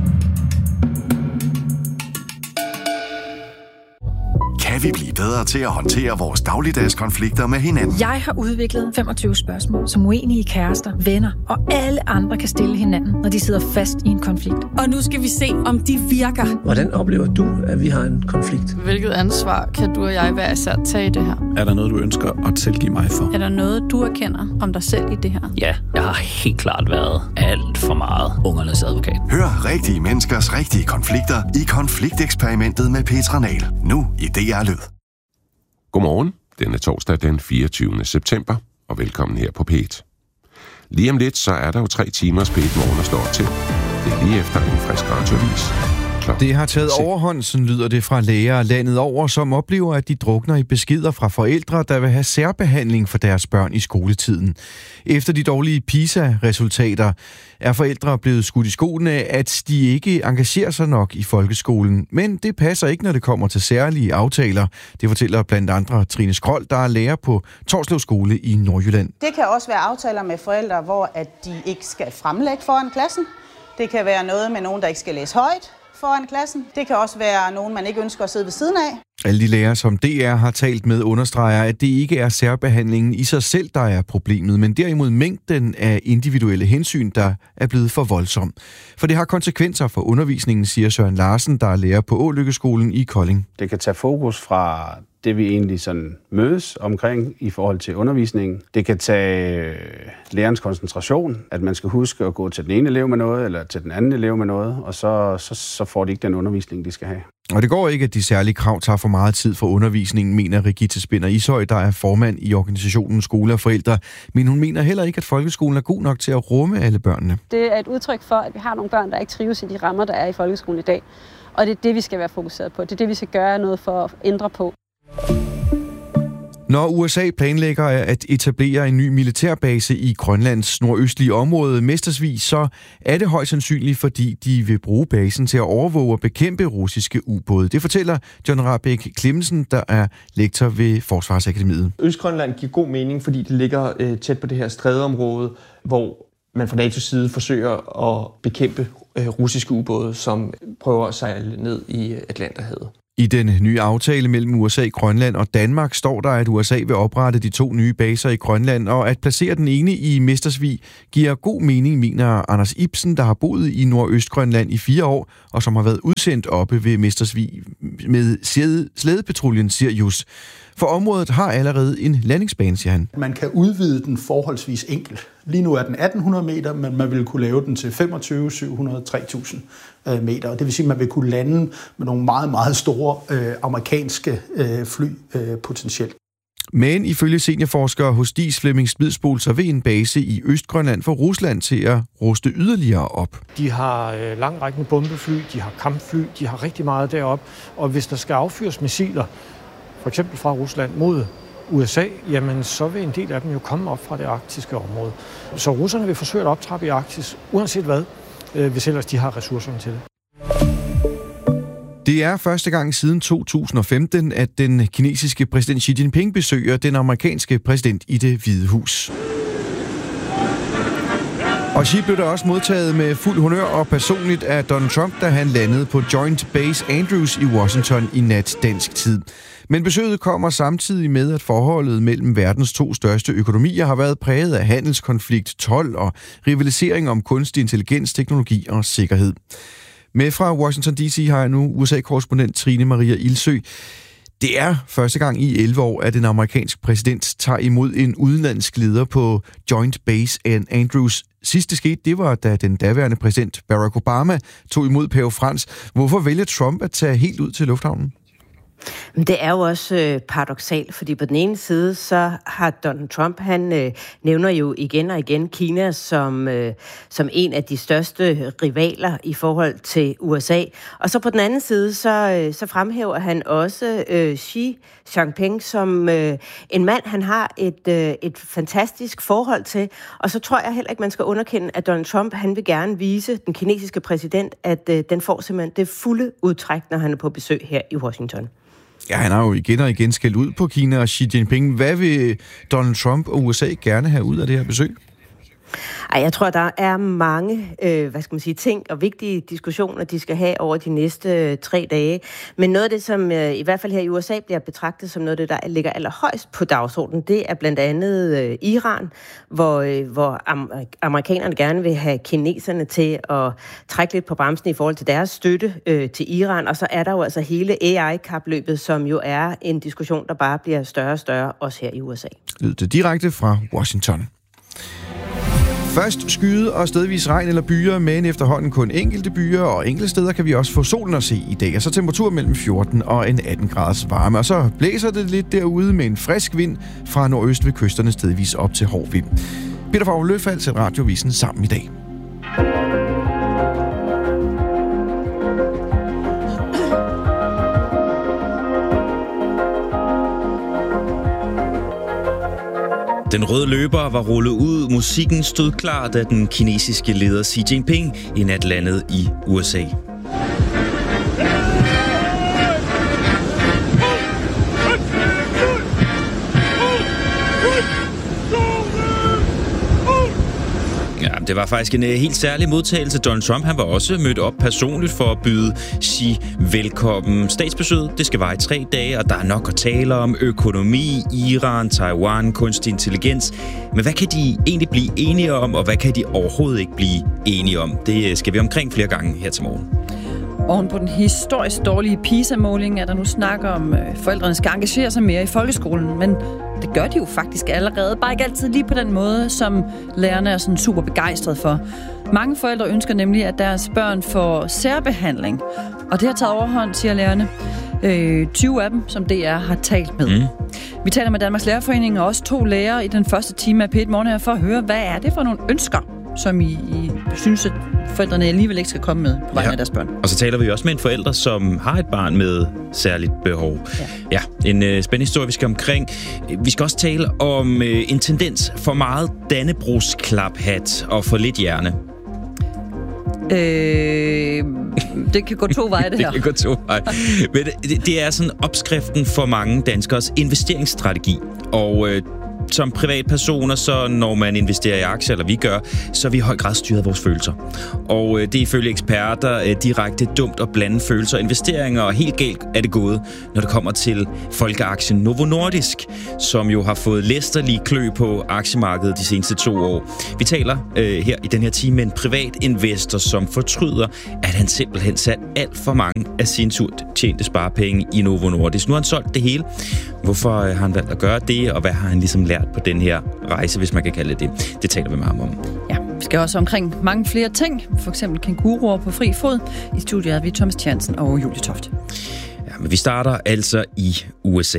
Kan vi blive bedre til at håndtere vores dagligdags konflikter med hinanden? Jeg har udviklet femogtyve spørgsmål, som uenige kærester, venner og alle andre kan stille hinanden, når de sidder fast i en konflikt. Og nu skal vi se, om de virker. Hvordan oplever du, at vi har en konflikt? Hvilket ansvar kan du og jeg hver især tage i det her? Er der noget, du ønsker at tilgive mig for? Er der noget, du erkender om dig selv i det her? Ja, jeg har helt klart været alt for meget ungernes advokat. Hør rigtige menneskers rigtige konflikter i Konflikteksperimentet med Petra Nahl. Nu i D R Lyd. Godmorgen. Denne torsdag den fireogtyvende september, og velkommen her på P et. Lige om lidt, så er der jo tre timers P et Morgen, der står til. Det er lige efter en frisk radioavis. Det har taget overhånd, sådan lyder det fra læger landet over, som oplever, at de drukner i beskeder fra forældre, der vil have særbehandling for deres børn i skoletiden. Efter de dårlige PISA-resultater er forældre blevet skudt i skoene, at de ikke engagerer sig nok i folkeskolen. Men det passer ikke, når det kommer til særlige aftaler. Det fortæller blandt andre Trine Skrold, der er lærer på Torslev Skole i Nordjylland. Det kan også være aftaler med forældre, hvor at de ikke skal fremlægge foran klassen. Det kan være noget med nogen, der ikke skal læse højt foran klassen. Det kan også være nogen, man ikke ønsker at sidde ved siden af. Alle de lærere, som D R har talt med, understreger, at det ikke er særbehandlingen i sig selv, der er problemet, men derimod mængden af individuelle hensyn, der er blevet for voldsom. For det har konsekvenser for undervisningen, siger Søren Larsen, der er lærer på Ålykkeskolen i Kolding. Det kan tage fokus fra det, vi egentlig sådan mødes omkring i forhold til undervisningen. Det kan tage lærerens koncentration, at man skal huske at gå til den ene elev med noget, eller til den anden elev med noget, og så, så, så får de ikke den undervisning, de skal have. Og det går ikke, at de særlige krav tager for meget tid for undervisningen, mener Rigitte Spinder Ishøj, der er formand i organisationen Skole og Forældre. Men hun mener heller ikke, at folkeskolen er god nok til at rumme alle børnene. Det er et udtryk for, at vi har nogle børn, der ikke trives i de rammer, der er i folkeskolen i dag. Og det er det, vi skal være fokuseret på. Det er det, vi skal gøre noget for at ændre på. Når U S A planlægger at etablere en ny militærbase i Grønlands nordøstlige område Mestersvig, så er det højst sandsynligt, fordi de vil bruge basen til at overvåge og bekæmpe russiske ubåde. Det fortæller John Rahbek Clemmensen, der er lektor ved Forsvarsakademiet. Østgrønland giver god mening, fordi det ligger øh, tæt på det her strædeområde, hvor man fra N A T O's side forsøger at bekæmpe øh, russiske ubåde, som prøver at sejle ned i Atlanterhavet. I den nye aftale mellem U S A, Grønland og Danmark står der, at U S A vil oprette de to nye baser i Grønland, og at placere den ene i Mestersvig giver god mening, mener Anders Ibsen, der har boet i Nordøstgrønland i fire år, og som har været udsendt oppe ved Mestersvig med slædepatruljen Sirius. For området har allerede en landingsbane, siger han. Man kan udvide den forholdsvis enkelt. Lige nu er den atten hundrede meter, men man vil kunne lave den til femogtyve, syv hundrede, tre tusind meter. Det vil sige, at man vil kunne lande med nogle meget, meget store øh, amerikanske øh, fly øh, potentielt. Men ifølge seniorforskere hos D I S Flemming Smidsbol, så vil en base i Østgrønland få Rusland til at ruste yderligere op. De har øh, langrækkende bombefly, de har kampfly, de har rigtig meget deroppe. Og hvis der skal affyres missiler, for eksempel fra Rusland mod U S A, jamen så vil en del af dem jo komme op fra det arktiske område. Så russerne vil forsøge at optrappe i Arktis, uanset hvad, øh, hvis ellers de har ressourcerne til det. Det er første gang siden to tusind og femten, at den kinesiske præsident Xi Jinping besøger den amerikanske præsident i Det Hvide Hus. Og Xi blev der også modtaget med fuld honør og personligt af Donald Trump, da han landede på Joint Base Andrews i Washington i nat dansk tid. Men besøget kommer samtidig med, at forholdet mellem verdens to største økonomier har været præget af handelskonflikt, told og rivalisering om kunstig intelligens, teknologi og sikkerhed. Med fra Washington D C har jeg nu U S A-korrespondent Trine Maria Ildsø. Det er første gang i elleve år, at en amerikansk præsident tager imod en udenlandsk leder på Joint Base Andrews. Sidste skete, det var, da den daværende præsident Barack Obama tog imod Pave Frans. Hvorfor vælger Trump at tage helt ud til lufthavnen? Det er jo også øh, paradoksalt, fordi på den ene side, så har Donald Trump, han øh, nævner jo igen og igen Kina som, øh, som en af de største rivaler i forhold til U S A. Og så på den anden side, så, øh, så fremhæver han også øh, Xi Jinping som øh, en mand, han har et, øh, et fantastisk forhold til. Og så tror jeg heller ikke, man skal underkende, at Donald Trump, han vil gerne vise den kinesiske præsident, at øh, den får simpelthen det fulde udtræk, når han er på besøg her i Washington. Ja, han har jo igen og igen skældt ud på Kina og Xi Jinping. Hvad vil Donald Trump og U S A gerne have ud af det her besøg? Ej, jeg tror, der er mange øh, hvad skal man sige, ting og vigtige diskussioner, de skal have over de næste øh, tre dage. Men noget af det, som øh, i hvert fald her i U S A bliver betragtet som noget af det, der ligger allerhøjst på dagsordenen, det er blandt andet øh, Iran, hvor, øh, hvor am- amerikanerne gerne vil have kineserne til at trække lidt på bremsen i forhold til deres støtte øh, til Iran. Og så er der jo altså hele A I-kapløbet, som jo er en diskussion, der bare bliver større og større, også her i U S A. Lød det direkte fra Washington. Først skyde og stedvis regn eller byer, men efterhånden kun enkelte byer, og enkelte steder kan vi også få solen at se i dag. Og så temperatur mellem fjorten og en atten graders varme. Og så blæser det lidt derude med en frisk vind fra nordøst ved kysterne stedvis op til hård vind. Peter Favre Løfald til Radiovisen sammen i dag. Den røde løber var rullet ud. Musikken stod klar, da den kinesiske leder Xi Jinping i nat landede i U S A. Ja, det var faktisk en uh, helt særlig modtagelse. Donald Trump, han var også mødt op personligt for at byde Xi velkommen. Statsbesøget, det skal vare i tre dage, og der er nok at tale om økonomi, Iran, Taiwan, kunstig intelligens. Men hvad kan de egentlig blive enige om, og hvad kan de overhovedet ikke blive enige om? Det skal vi omkring flere gange her til morgen. Oven på den historisk dårlige PISA-måling er der nu snak om, at forældrene skal engagere sig mere i folkeskolen, men det gør de jo faktisk allerede. Bare ikke altid lige på den måde, som lærerne er sådan super begejstrede for. Mange forældre ønsker nemlig, at deres børn får særbehandling, og det har taget overhånd, siger lærerne. Øh, tyve af dem, som D R har talt med. Mm. Vi taler med Danmarks Lærerforening og også to lærere i den første time af P et Morgen her for at høre, hvad er det for nogle ønsker, som I, I synes, at forældrene alligevel ikke skal komme med på vegne ja. af deres børn. Og så taler vi også med en forælder, som har et barn med særligt behov. Ja, ja en øh, spændende historie, vi skal omkring. Vi skal også tale om øh, en tendens for meget Dannebrogsklaphat og for lidt hjerne. Øh, det kan gå to veje, det her. Det kan gå to veje. Men det, det er sådan opskriften for mange danskers investeringsstrategi. Og øh, som privatpersoner, så når man investerer i aktier, eller vi gør, så er vi i høj grad styret af vores følelser. Og øh, det er ifølge eksperter øh, direkte dumt at blande følelser og investeringer, og helt galt er det gået, når det kommer til folkeaktien Novo Nordisk, som jo har fået læsterlige klø på aktiemarkedet de seneste to år. Vi taler øh, her i den her time med en privat investor, som fortryder, at han simpelthen sat alt for mange af sine tjente sparepenge i Novo Nordisk. Nu har han solgt det hele. Hvorfor øh, har han valgt at gøre det, og hvad har han ligesom lært på den her rejse, hvis man kan kalde det det? Det taler vi med ham om. Ja, vi skal også omkring mange flere ting. For eksempel kænguruer på fri fod. I studiet er vi Thomas Tjernsen og Julie Toft. Ja, men vi starter altså i U S A.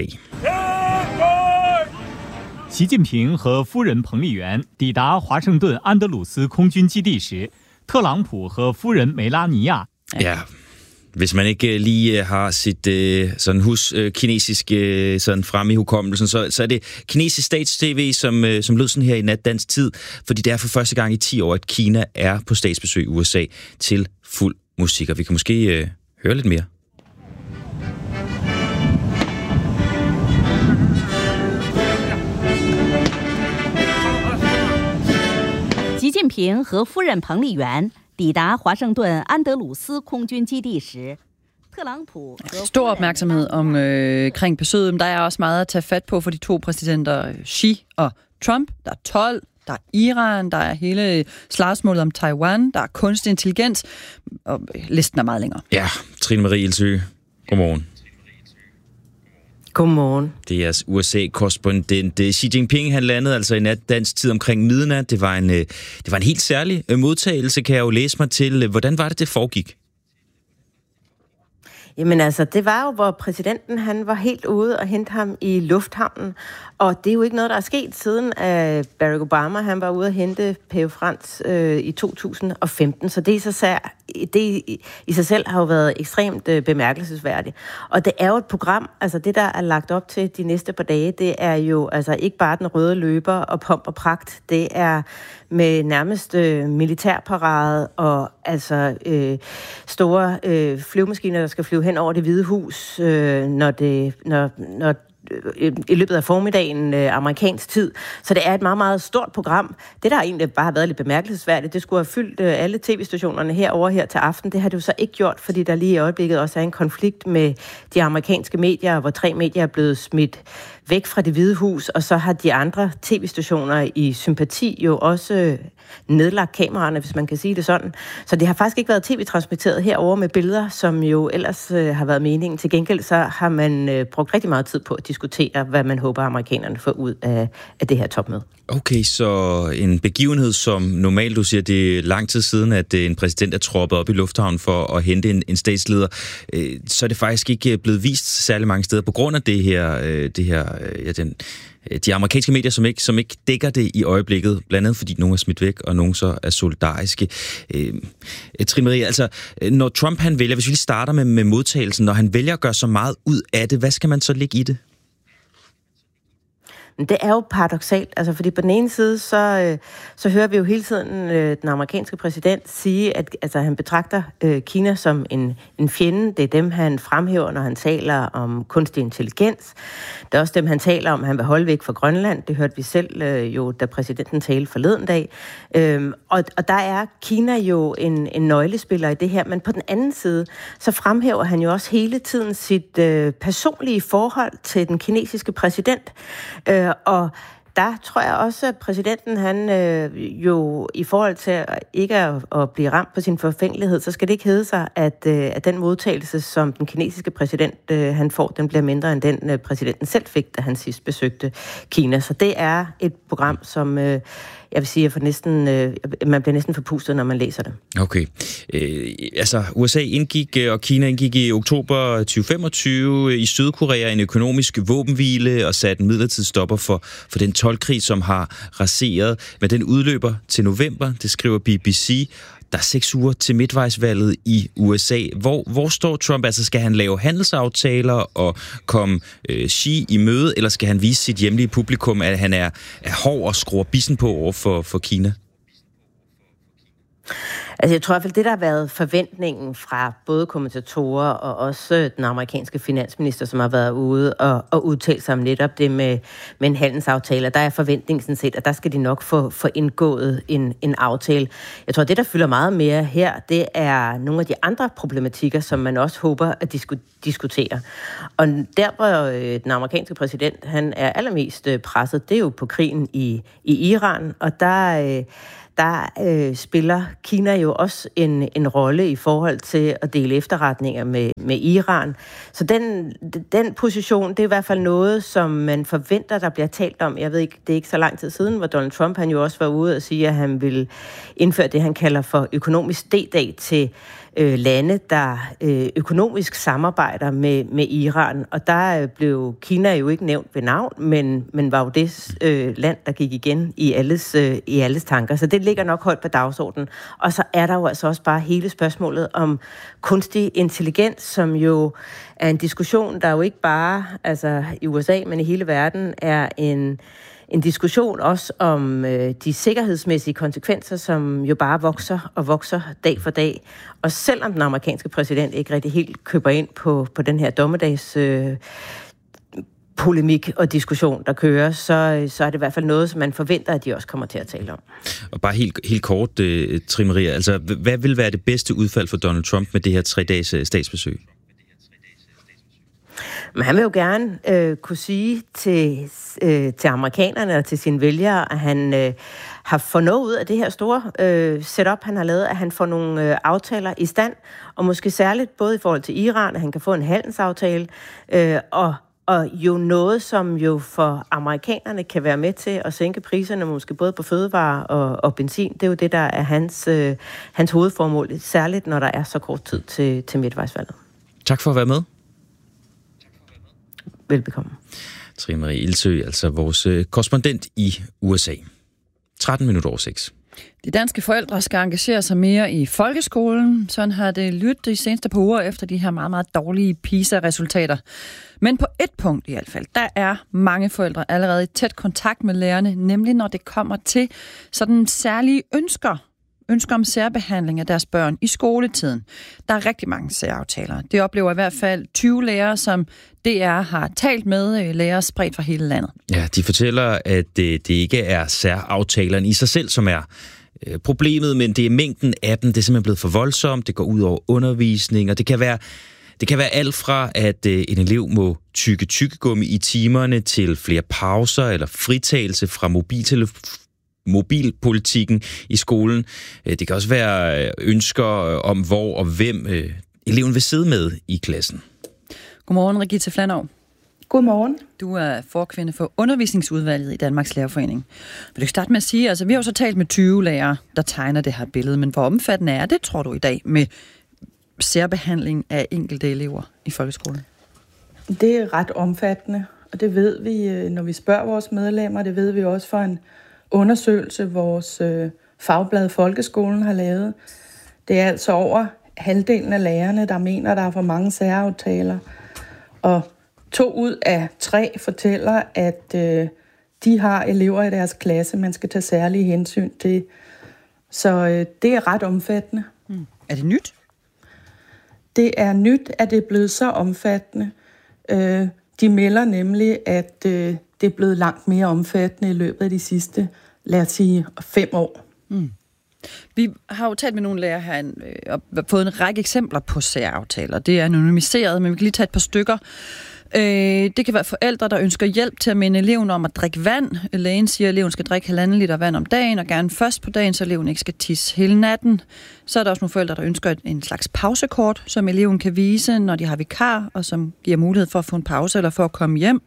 Xi Jinping和夫人彭丽媛抵达华盛顿安德鲁斯空军基地时，特朗普和夫人梅拉尼亚。 Ja. Hvis man ikke lige har sit øh, sådan hus øh, kinesisk øh, sådan fremme i hukommelsen, så, så er det kinesisk stats-tv, som, øh, som lød sådan her i nat dansk tid, fordi det er for første gang i ti år, at Kina er på statsbesøg i U S A til fuld musik, og vi kan måske øh, høre lidt mere. Xi Jinping 和夫人彭丽媛抵达华盛顿安德鲁斯空军基地时，特朗普 Stor opmærksomhed om øh, kring besøget, men der er også meget at tage fat på for de to præsidenter, Xi og Trump. Der er told, der er Iran, der er hele slagsmålet om Taiwan, der er kunstig intelligens, og listen er meget længere. Ja, Trine Marie Ilsøe, godmorgen. Godmorgen. Det er jeres U S A-korrespondent. Xi Jinping, han landede altså i nat dansk tid omkring midnat. Det var en, det var en helt særlig modtagelse, kan jeg jo læse mig til. Hvordan var det, det foregik? Jamen altså, det var jo, hvor præsidenten han var helt ude og hente ham i lufthavnen. Og det er jo ikke noget, der er sket siden, at Barack Obama han var ude og hente Pave Frans øh, i to tusind og femten. Så det i sig selv, det i sig selv har jo været ekstremt øh, bemærkelsesværdigt. Og det er jo et program, altså det, der er lagt op til de næste par dage, det er jo altså ikke bare den røde løber og pomp og pragt. Det er med nærmest øh, militærparade og altså øh, store øh, flyvemaskiner, der skal flyve hen over Det Hvide Hus, øh, når det når, når i løbet af formiddagen øh, amerikansk tid. Så det er et meget, meget stort program. Det, der egentlig bare har været lidt bemærkelsesværdigt, det skulle have fyldt øh, alle tv-stationerne herover her til aften. Det har det jo så ikke gjort, fordi der lige i øjeblikket også er en konflikt med de amerikanske medier, hvor tre medier er blevet smidt væk fra Det Hvide Hus, og så har de andre tv-stationer i sympati jo også nedlagt kameraerne, hvis man kan sige det sådan. Så det har faktisk ikke været tv-transmitteret herover med billeder, som jo ellers øh, har været meningen. Til gengæld så har man øh, brugt rigtig meget tid på at diskutere, hvad man håber, amerikanerne får ud af, af det her topmøde. Okay, så en begivenhed, som normalt, du siger, det er lang tid siden, at en præsident er troppet op i lufthavnen for at hente en, en statsleder, øh, så er det faktisk ikke blevet vist særlig mange steder på grund af det her, øh, det her øh, ja, den, de amerikanske medier, som ikke, som ikke dækker det i øjeblikket, blandt andet fordi nogle er smidt væk, og nogle så er solidariske. Øh, Trine Marie, altså, når Trump han vælger, hvis vi lige starter med, med modtagelsen, når han vælger at gøre så meget ud af det, hvad skal man så lægge i det? Det er jo paradoksalt, altså fordi på den ene side, så, øh, så hører vi jo hele tiden øh, den amerikanske præsident sige, at altså, han betragter øh, Kina som en, en fjende. Det er dem, han fremhæver, når han taler om kunstig intelligens. Det er også dem, han taler om, at han vil holde væk fra Grønland. Det hørte vi selv øh, jo, da præsidenten talte forleden dag. Øhm, og, og der er Kina jo en, en nøglespiller i det her, men på den anden side, så fremhæver han jo også hele tiden sit øh, personlige forhold til den kinesiske præsident. Øh, Og der tror jeg også, at præsidenten, han øh, jo i forhold til ikke at, at blive ramt på sin forfængelighed, så skal det ikke hedde sig, at, øh, at den modtagelse, som den kinesiske præsident øh, han får, den bliver mindre end den øh, præsidenten selv fik, da han sidst besøgte Kina. Så det er et program, som øh, jeg vil sige, at for næsten, øh, man bliver næsten forpustet, når man læser det. Okay. Øh, altså, U S A indgik, og Kina indgik i oktober tyve femogtyve i Sydkorea en økonomisk våbenhvile og satte en midlertidig stopper for, for den toldkrig, som har raseret. Men den udløber til november, det skriver B B C. Der er seks uger til midtvejsvalget i U S A. Hvor, hvor står Trump? Altså, skal han lave handelsaftaler og komme øh, Xi i møde, eller skal han vise sit hjemlige publikum, at han er, er hård og skruer bissen på over for, for Kina? Altså, jeg tror i hvert fald, det der har været forventningen fra både kommentatorer og også den amerikanske finansminister, som har været ude og, og udtalt sig om netop det med, med en handelsaftale. Der er forventningen sådan set, at der skal de nok få, få indgået en, en aftale. Jeg tror, det der fylder meget mere her, det er nogle af de andre problematikker, som man også håber at disku, diskutere. Og der, hvor øh, den amerikanske præsident, han er allermest øh, presset, det er jo på krigen i, i Iran, og der... Øh, der øh, spiller Kina jo også en, en rolle i forhold til at dele efterretninger med, med Iran. Så den, den position, det er i hvert fald noget, som man forventer, der bliver talt om. Jeg ved ikke, det er ikke så lang tid siden, hvor Donald Trump han jo også var ude og sige, at han vil indføre det, han kalder for økonomisk D-dag til øh, lande, der øh, økonomisk samarbejder med, med Iran. Og der øh, blev Kina jo ikke nævnt ved navn, men, men var jo det øh, land, der gik igen i alles, øh, i alles tanker. Så det ligger nok højt på dagsordenen. Og så er der jo altså også bare hele spørgsmålet om kunstig intelligens, som jo er en diskussion, der jo ikke bare altså i U S A, men i hele verden er en En diskussion også om øh, de sikkerhedsmæssige konsekvenser, som jo bare vokser og vokser dag for dag. Og selvom den amerikanske præsident ikke rigtig helt køber ind på, på den her dommedags øh, polemik og diskussion, der kører, så, så er det i hvert fald noget, som man forventer, at de også kommer til at tale om. Og bare helt, helt kort, uh, Trine Maria, altså hvad vil være det bedste udfald for Donald Trump med det her tre-dages statsbesøg? Men han vil jo gerne øh, kunne sige til, øh, til amerikanerne og til sine vælgere, at han øh, har fået noget ud af det her store øh, setup, han har lavet, at han får nogle øh, aftaler i stand, og måske særligt både i forhold til Iran, at han kan få en handelsaftale, øh, og, og jo noget, som jo for amerikanerne kan være med til at sænke priserne, måske både på fødevarer og, og benzin. Det er jo det, der er hans, øh, hans hovedformål, særligt når der er så kort tid til, til midtvejsvalget. Tak for at være med. Velbekomme. Trine Marie Ildsø, altså vores korrespondent i U S A. tretten minutter over seks. De danske forældre skal engagere sig mere i folkeskolen. Sådan har det lyttet de seneste par uger efter de her meget, meget dårlige PISA-resultater. Men på et punkt i hvert fald, der er mange forældre allerede i tæt kontakt med lærerne, nemlig når det kommer til sådan særlige ønsker. ønsker om særbehandling af deres børn i skoletiden. Der er rigtig mange særaftaler. Det oplever i hvert fald tyve lærere, som D R har talt med, lærere spredt fra hele landet. Ja, de fortæller, at det, det ikke er særaftalerne i sig selv, som er øh, problemet, men det er mængden af dem. Det er simpelthen blevet for voldsomt. Det går ud over undervisning, og det kan være, det kan være alt fra, at øh, en elev må tygge tyggegummi i timerne til flere pauser eller fritagelse fra mobiltelefon. mobilpolitikken i skolen. Det kan også være ønsker om, hvor og hvem eleven vil sidde med i klassen. Godmorgen, Regitze Flanov. Godmorgen. Du er forkvinde for undervisningsudvalget i Danmarks Lærerforening. Vil du starte med at sige, altså vi har jo så talt med tyve lærere, der tegner det her billede, men hvor omfattende er det, tror du, i dag med særbehandling af enkelte elever i folkeskolen? Det er ret omfattende, og det ved vi, når vi spørger vores medlemmer, det ved vi også for en undersøgelse, vores øh, fagblad Folkeskolen har lavet. Det er altså over halvdelen af lærerne, der mener, der er for mange særaftaler. Og to ud af tre fortæller, at øh, de har elever i deres klasse, man skal tage særlige hensyn til. Så øh, det er ret omfattende. Mm. Er det nyt? Det er nyt, at det er blevet så omfattende. Øh, de melder nemlig, at øh, det er blevet langt mere omfattende i løbet af de sidste, lad os sige, fem år. Mm. Vi har jo talt med nogle lærere her og fået en række eksempler på særaftaler. Det er anonymiseret, men vi kan lige tage et par stykker. Det kan være forældre, der ønsker hjælp til at minde eleven om at drikke vand. Lægen siger, at eleven skal drikke halvanden liter vand om dagen, og gerne først på dagen, så eleven ikke skal tisse hele natten. Så er der også nogle forældre, der ønsker en slags pausekort, som eleven kan vise, når de har vikar, og som giver mulighed for at få en pause eller for at komme hjem.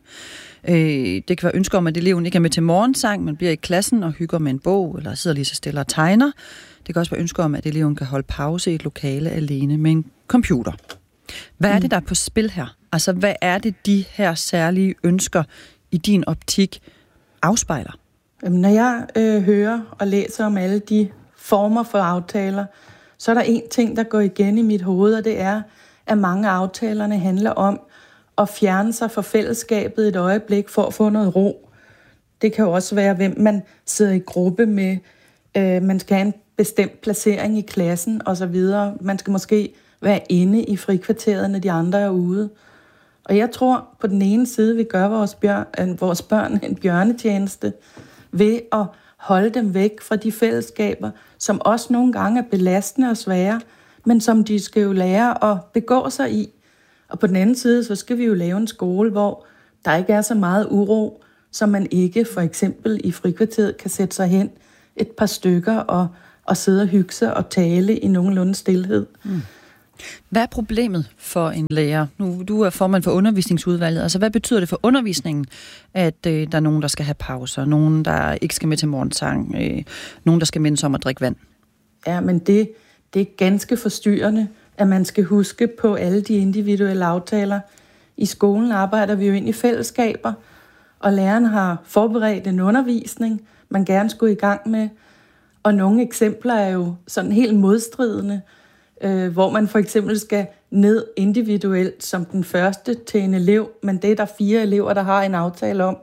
Det kan være ønsker om, at eleven ikke er med til morgensang, men bliver i klassen og hygger med en bog, eller sidder lige så stille og tegner. Det kan også være ønsker om, at eleven kan holde pause i et lokale alene med en computer. Hvad er det, der er på spil her? Altså, hvad er det, de her særlige ønsker i din optik afspejler? Jamen, når jeg øh, hører og læser om alle de former for aftaler, så er der en ting, der går igen i mit hoved, og det er, at mange af aftalerne handler om at fjerne sig fra fællesskabet et øjeblik for at få noget ro. Det kan jo også være, hvem man sidder i gruppe med. Øh, man skal have en bestemt placering i klassen osv. Man skal måske være inde i frikvarteret, når de andre er ude. Og jeg tror, på den ene side, vi gør vores, bjør- vores børn en bjørnetjeneste ved at holde dem væk fra de fællesskaber, som også nogle gange er belastende og svære, men som de skal jo lære at begå sig i. Og på den anden side, så skal vi jo lave en skole, hvor der ikke er så meget uro, så man ikke for eksempel i frikvarteret kan sætte sig hen et par stykker og, og sidde og hygge sig og tale i nogenlunde stilhed. Mm. Hvad er problemet for en lærer? Nu, du er formand for undervisningsudvalget. Altså, hvad betyder det for undervisningen, at øh, der er nogen, der skal have pauser, nogen, der ikke skal med til morgensang, øh, nogen, der skal mindes om at drikke vand? Ja, men det, det er ganske forstyrrende, at man skal huske på alle de individuelle aftaler. I skolen arbejder vi jo ind i fællesskaber, og læreren har forberedt en undervisning, man gerne skulle i gang med. Og nogle eksempler er jo sådan helt modstridende, øh, hvor man for eksempel skal ned individuelt som den første til en elev, men det er der fire elever, der har en aftale om.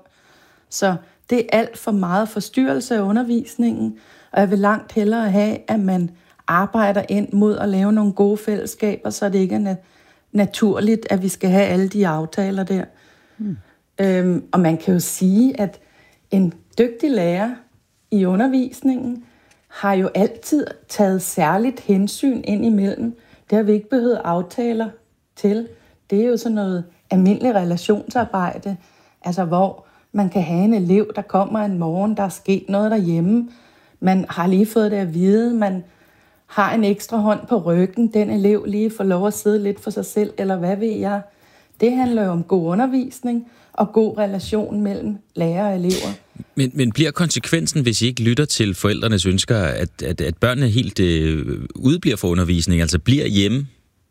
Så det er alt for meget forstyrrelse af undervisningen, og jeg vil langt hellere have, at man arbejder ind mod at lave nogle gode fællesskaber, så det ikke er nat- naturligt, at vi skal have alle de aftaler der. Hmm. Øhm, og man kan jo sige, at en dygtig lærer i undervisningen har jo altid taget særligt hensyn ind imellem. Det har vi ikke behøvet aftaler til. Det er jo sådan noget almindelig relationsarbejde, altså hvor man kan have en elev, der kommer en morgen, der er sket noget derhjemme. Man har lige fået det at vide, man har en ekstra hånd på ryggen, den elev lige får lov at sidde lidt for sig selv, eller hvad ved jeg. Det handler jo om god undervisning og god relation mellem lærer og elever. Men, men bliver konsekvensen, hvis I ikke lytter til forældrenes ønsker, at, at, at børnene helt øh, udbliver for undervisning, altså bliver hjemme?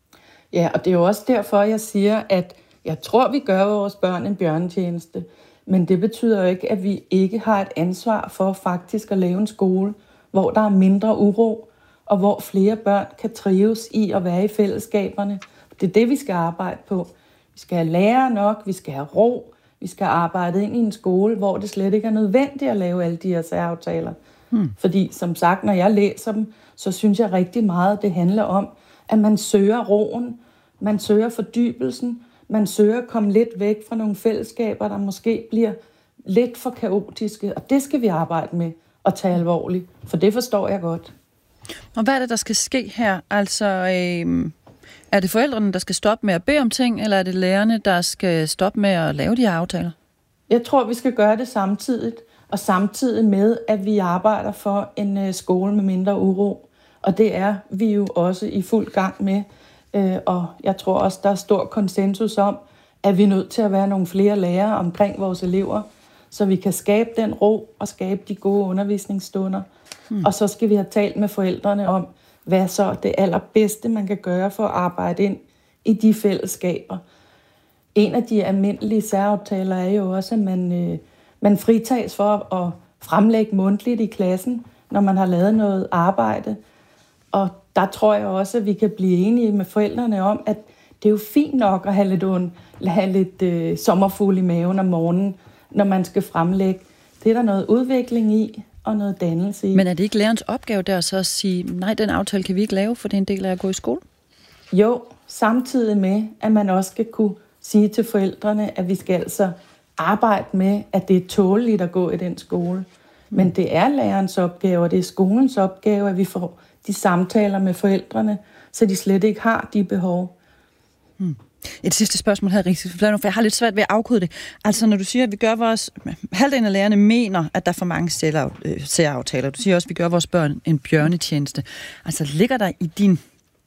Ja, og det er jo også derfor, jeg siger, at jeg tror, vi gør vores børn en bjørnetjeneste. Men det betyder jo ikke, at vi ikke har et ansvar for faktisk at lave en skole, hvor der er mindre uro, og hvor flere børn kan trives i at være i fællesskaberne. Det er det, vi skal arbejde på. Vi skal have lærere nok, vi skal have ro, vi skal arbejde ind i en skole, hvor det slet ikke er nødvendigt at lave alle de her særaftaler. Hmm. Fordi som sagt, når jeg læser dem, så synes jeg rigtig meget, det handler om, at man søger roen, man søger fordybelsen, man søger at komme lidt væk fra nogle fællesskaber, der måske bliver lidt for kaotiske. Og det skal vi arbejde med og tage alvorligt, for det forstår jeg godt. Og hvad er det, der skal ske her? Altså, øh, er det forældrene, der skal stoppe med at bede om ting, eller er det lærerne, der skal stoppe med at lave de her aftaler? Jeg tror, vi skal gøre det samtidigt, og samtidig med, at vi arbejder for en øh, skole med mindre uro. Og det er vi jo også i fuld gang med. Øh, og jeg tror også, der er stor konsensus om, at vi er nødt til at være nogle flere lærere omkring vores elever, så vi kan skabe den ro og skabe de gode undervisningsstunder. Hmm. Og så skal vi have talt med forældrene om, hvad så det allerbedste, man kan gøre for at arbejde ind i de fællesskaber. En af de almindelige særaftaler er jo også, at man, øh, man fritages for at fremlægge mundtligt i klassen, når man har lavet noget arbejde. Og der tror jeg også, at vi kan blive enige med forældrene om, at det er jo fint nok at have lidt, und, have lidt øh, sommerfugl i maven om morgenen, når man skal fremlægge. Det er der noget udvikling i, og noget dannelse i. Men er det ikke lærerens opgave der så at sige, nej, den aftale kan vi ikke lave, for det er en del af at gå i skole? Jo, samtidig med, at man også skal kunne sige til forældrene, at vi skal altså arbejde med, at det er tåleligt at gå i den skole. Men det er lærerens opgave, og det er skolens opgave, at vi får de samtaler med forældrene, så de slet ikke har de behov. Hmm. Et sidste spørgsmål her, for jeg har lidt svært ved at afkode det. Altså, når du siger, at vi gør vores... Halvdelen af lærerne mener, at der er for mange særaftaler. Du siger også, at vi gør vores børn en bjørnetjeneste. Altså, ligger der i din...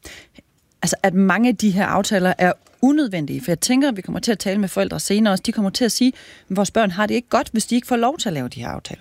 Altså, at mange af de her aftaler er unødvendige? For jeg tænker, at vi kommer til at tale med forældre senere også. De kommer til at sige, at vores børn har det ikke godt, hvis de ikke får lov til at lave de her aftaler.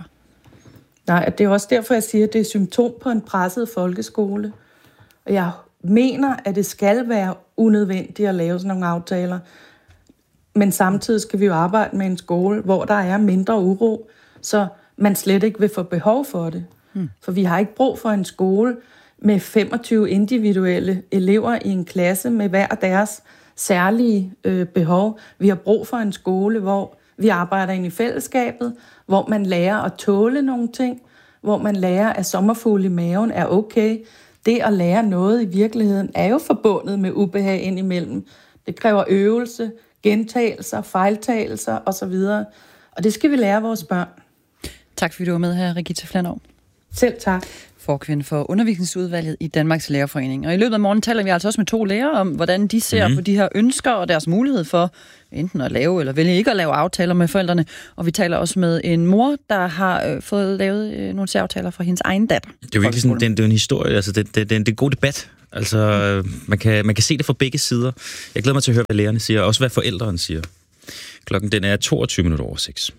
Nej, det er også derfor, jeg siger, at det er symptom på en presset folkeskole. Og jeg mener, at det skal være unødvendigt at lave sådan nogle aftaler. Men samtidig skal vi jo arbejde med en skole, hvor der er mindre uro, så man slet ikke vil få behov for det. Hmm. For vi har ikke brug for en skole med femogtyve individuelle elever i en klasse med hver deres særlige øh, behov. Vi har brug for en skole, hvor vi arbejder ind i fællesskabet, hvor man lærer at tåle nogle ting, hvor man lærer, at sommerfugle i maven er okay. Det at lære noget i virkeligheden er jo forbundet med ubehag indimellem. Det kræver øvelse, gentagelser, fejltagelser osv. Og det skal vi lære vores børn. Tak fordi du var med her, Regitze Flanov. Selv tak. Forkvinde for undervisningsudvalget i Danmarks Lærerforening. Og i løbet af morgen taler vi altså også med to lærere om, hvordan de ser mm. på de her ønsker og deres mulighed for enten at lave eller vælge ikke at lave aftaler med forældrene. Og vi taler også med en mor, der har øh, fået lavet øh, nogle særaftaler for hendes egen datter. Det er jo virkelig sådan, det er, det er en historie, altså det, det, det, det er en god debat. Altså man kan, man kan se det fra begge sider. Jeg glæder mig til at høre, hvad lærerne siger, og også hvad forældrene siger. Klokken den er toogtyve minutter over seks.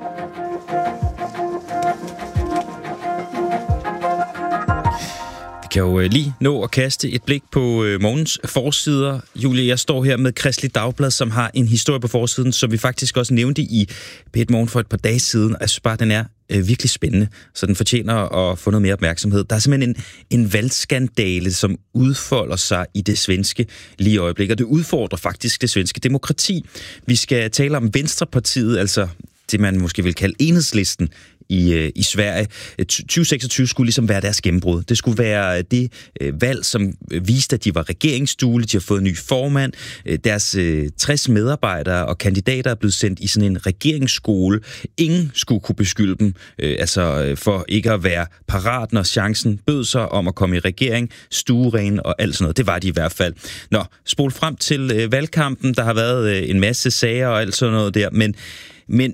Vi kan jo lige nå at kaste et blik på morgens forsider. Julie, jeg står her med Kristeligt Dagblad, som har en historie på forsiden, som vi faktisk også nævnte i P et Morgen for et par dage siden. Jeg synes bare, den er øh, virkelig spændende, så den fortjener at få noget mere opmærksomhed. Der er simpelthen en, en valgskandale, som udfolder sig i det svenske lige i øjeblikket, og det udfordrer faktisk det svenske demokrati. Vi skal tale om Venstrepartiet, altså det man måske vil kalde Enhedslisten, i, i Sverige. tyve seksogtyve skulle ligesom være deres gennembrud. Det skulle være det øh, valg, som viste, at de var regeringsduelige, de har fået en ny formand, øh, deres øh, tres medarbejdere og kandidater er blevet sendt i sådan en regeringsskole. Ingen skulle kunne beskylde dem øh, altså, øh, for ikke at være parat, når chancen bød sig om at komme i regering, stueren og alt sådan noget. Det var de i hvert fald. Nå, spol frem til øh, valgkampen. Der har været øh, en masse sager og alt sådan noget der, men, men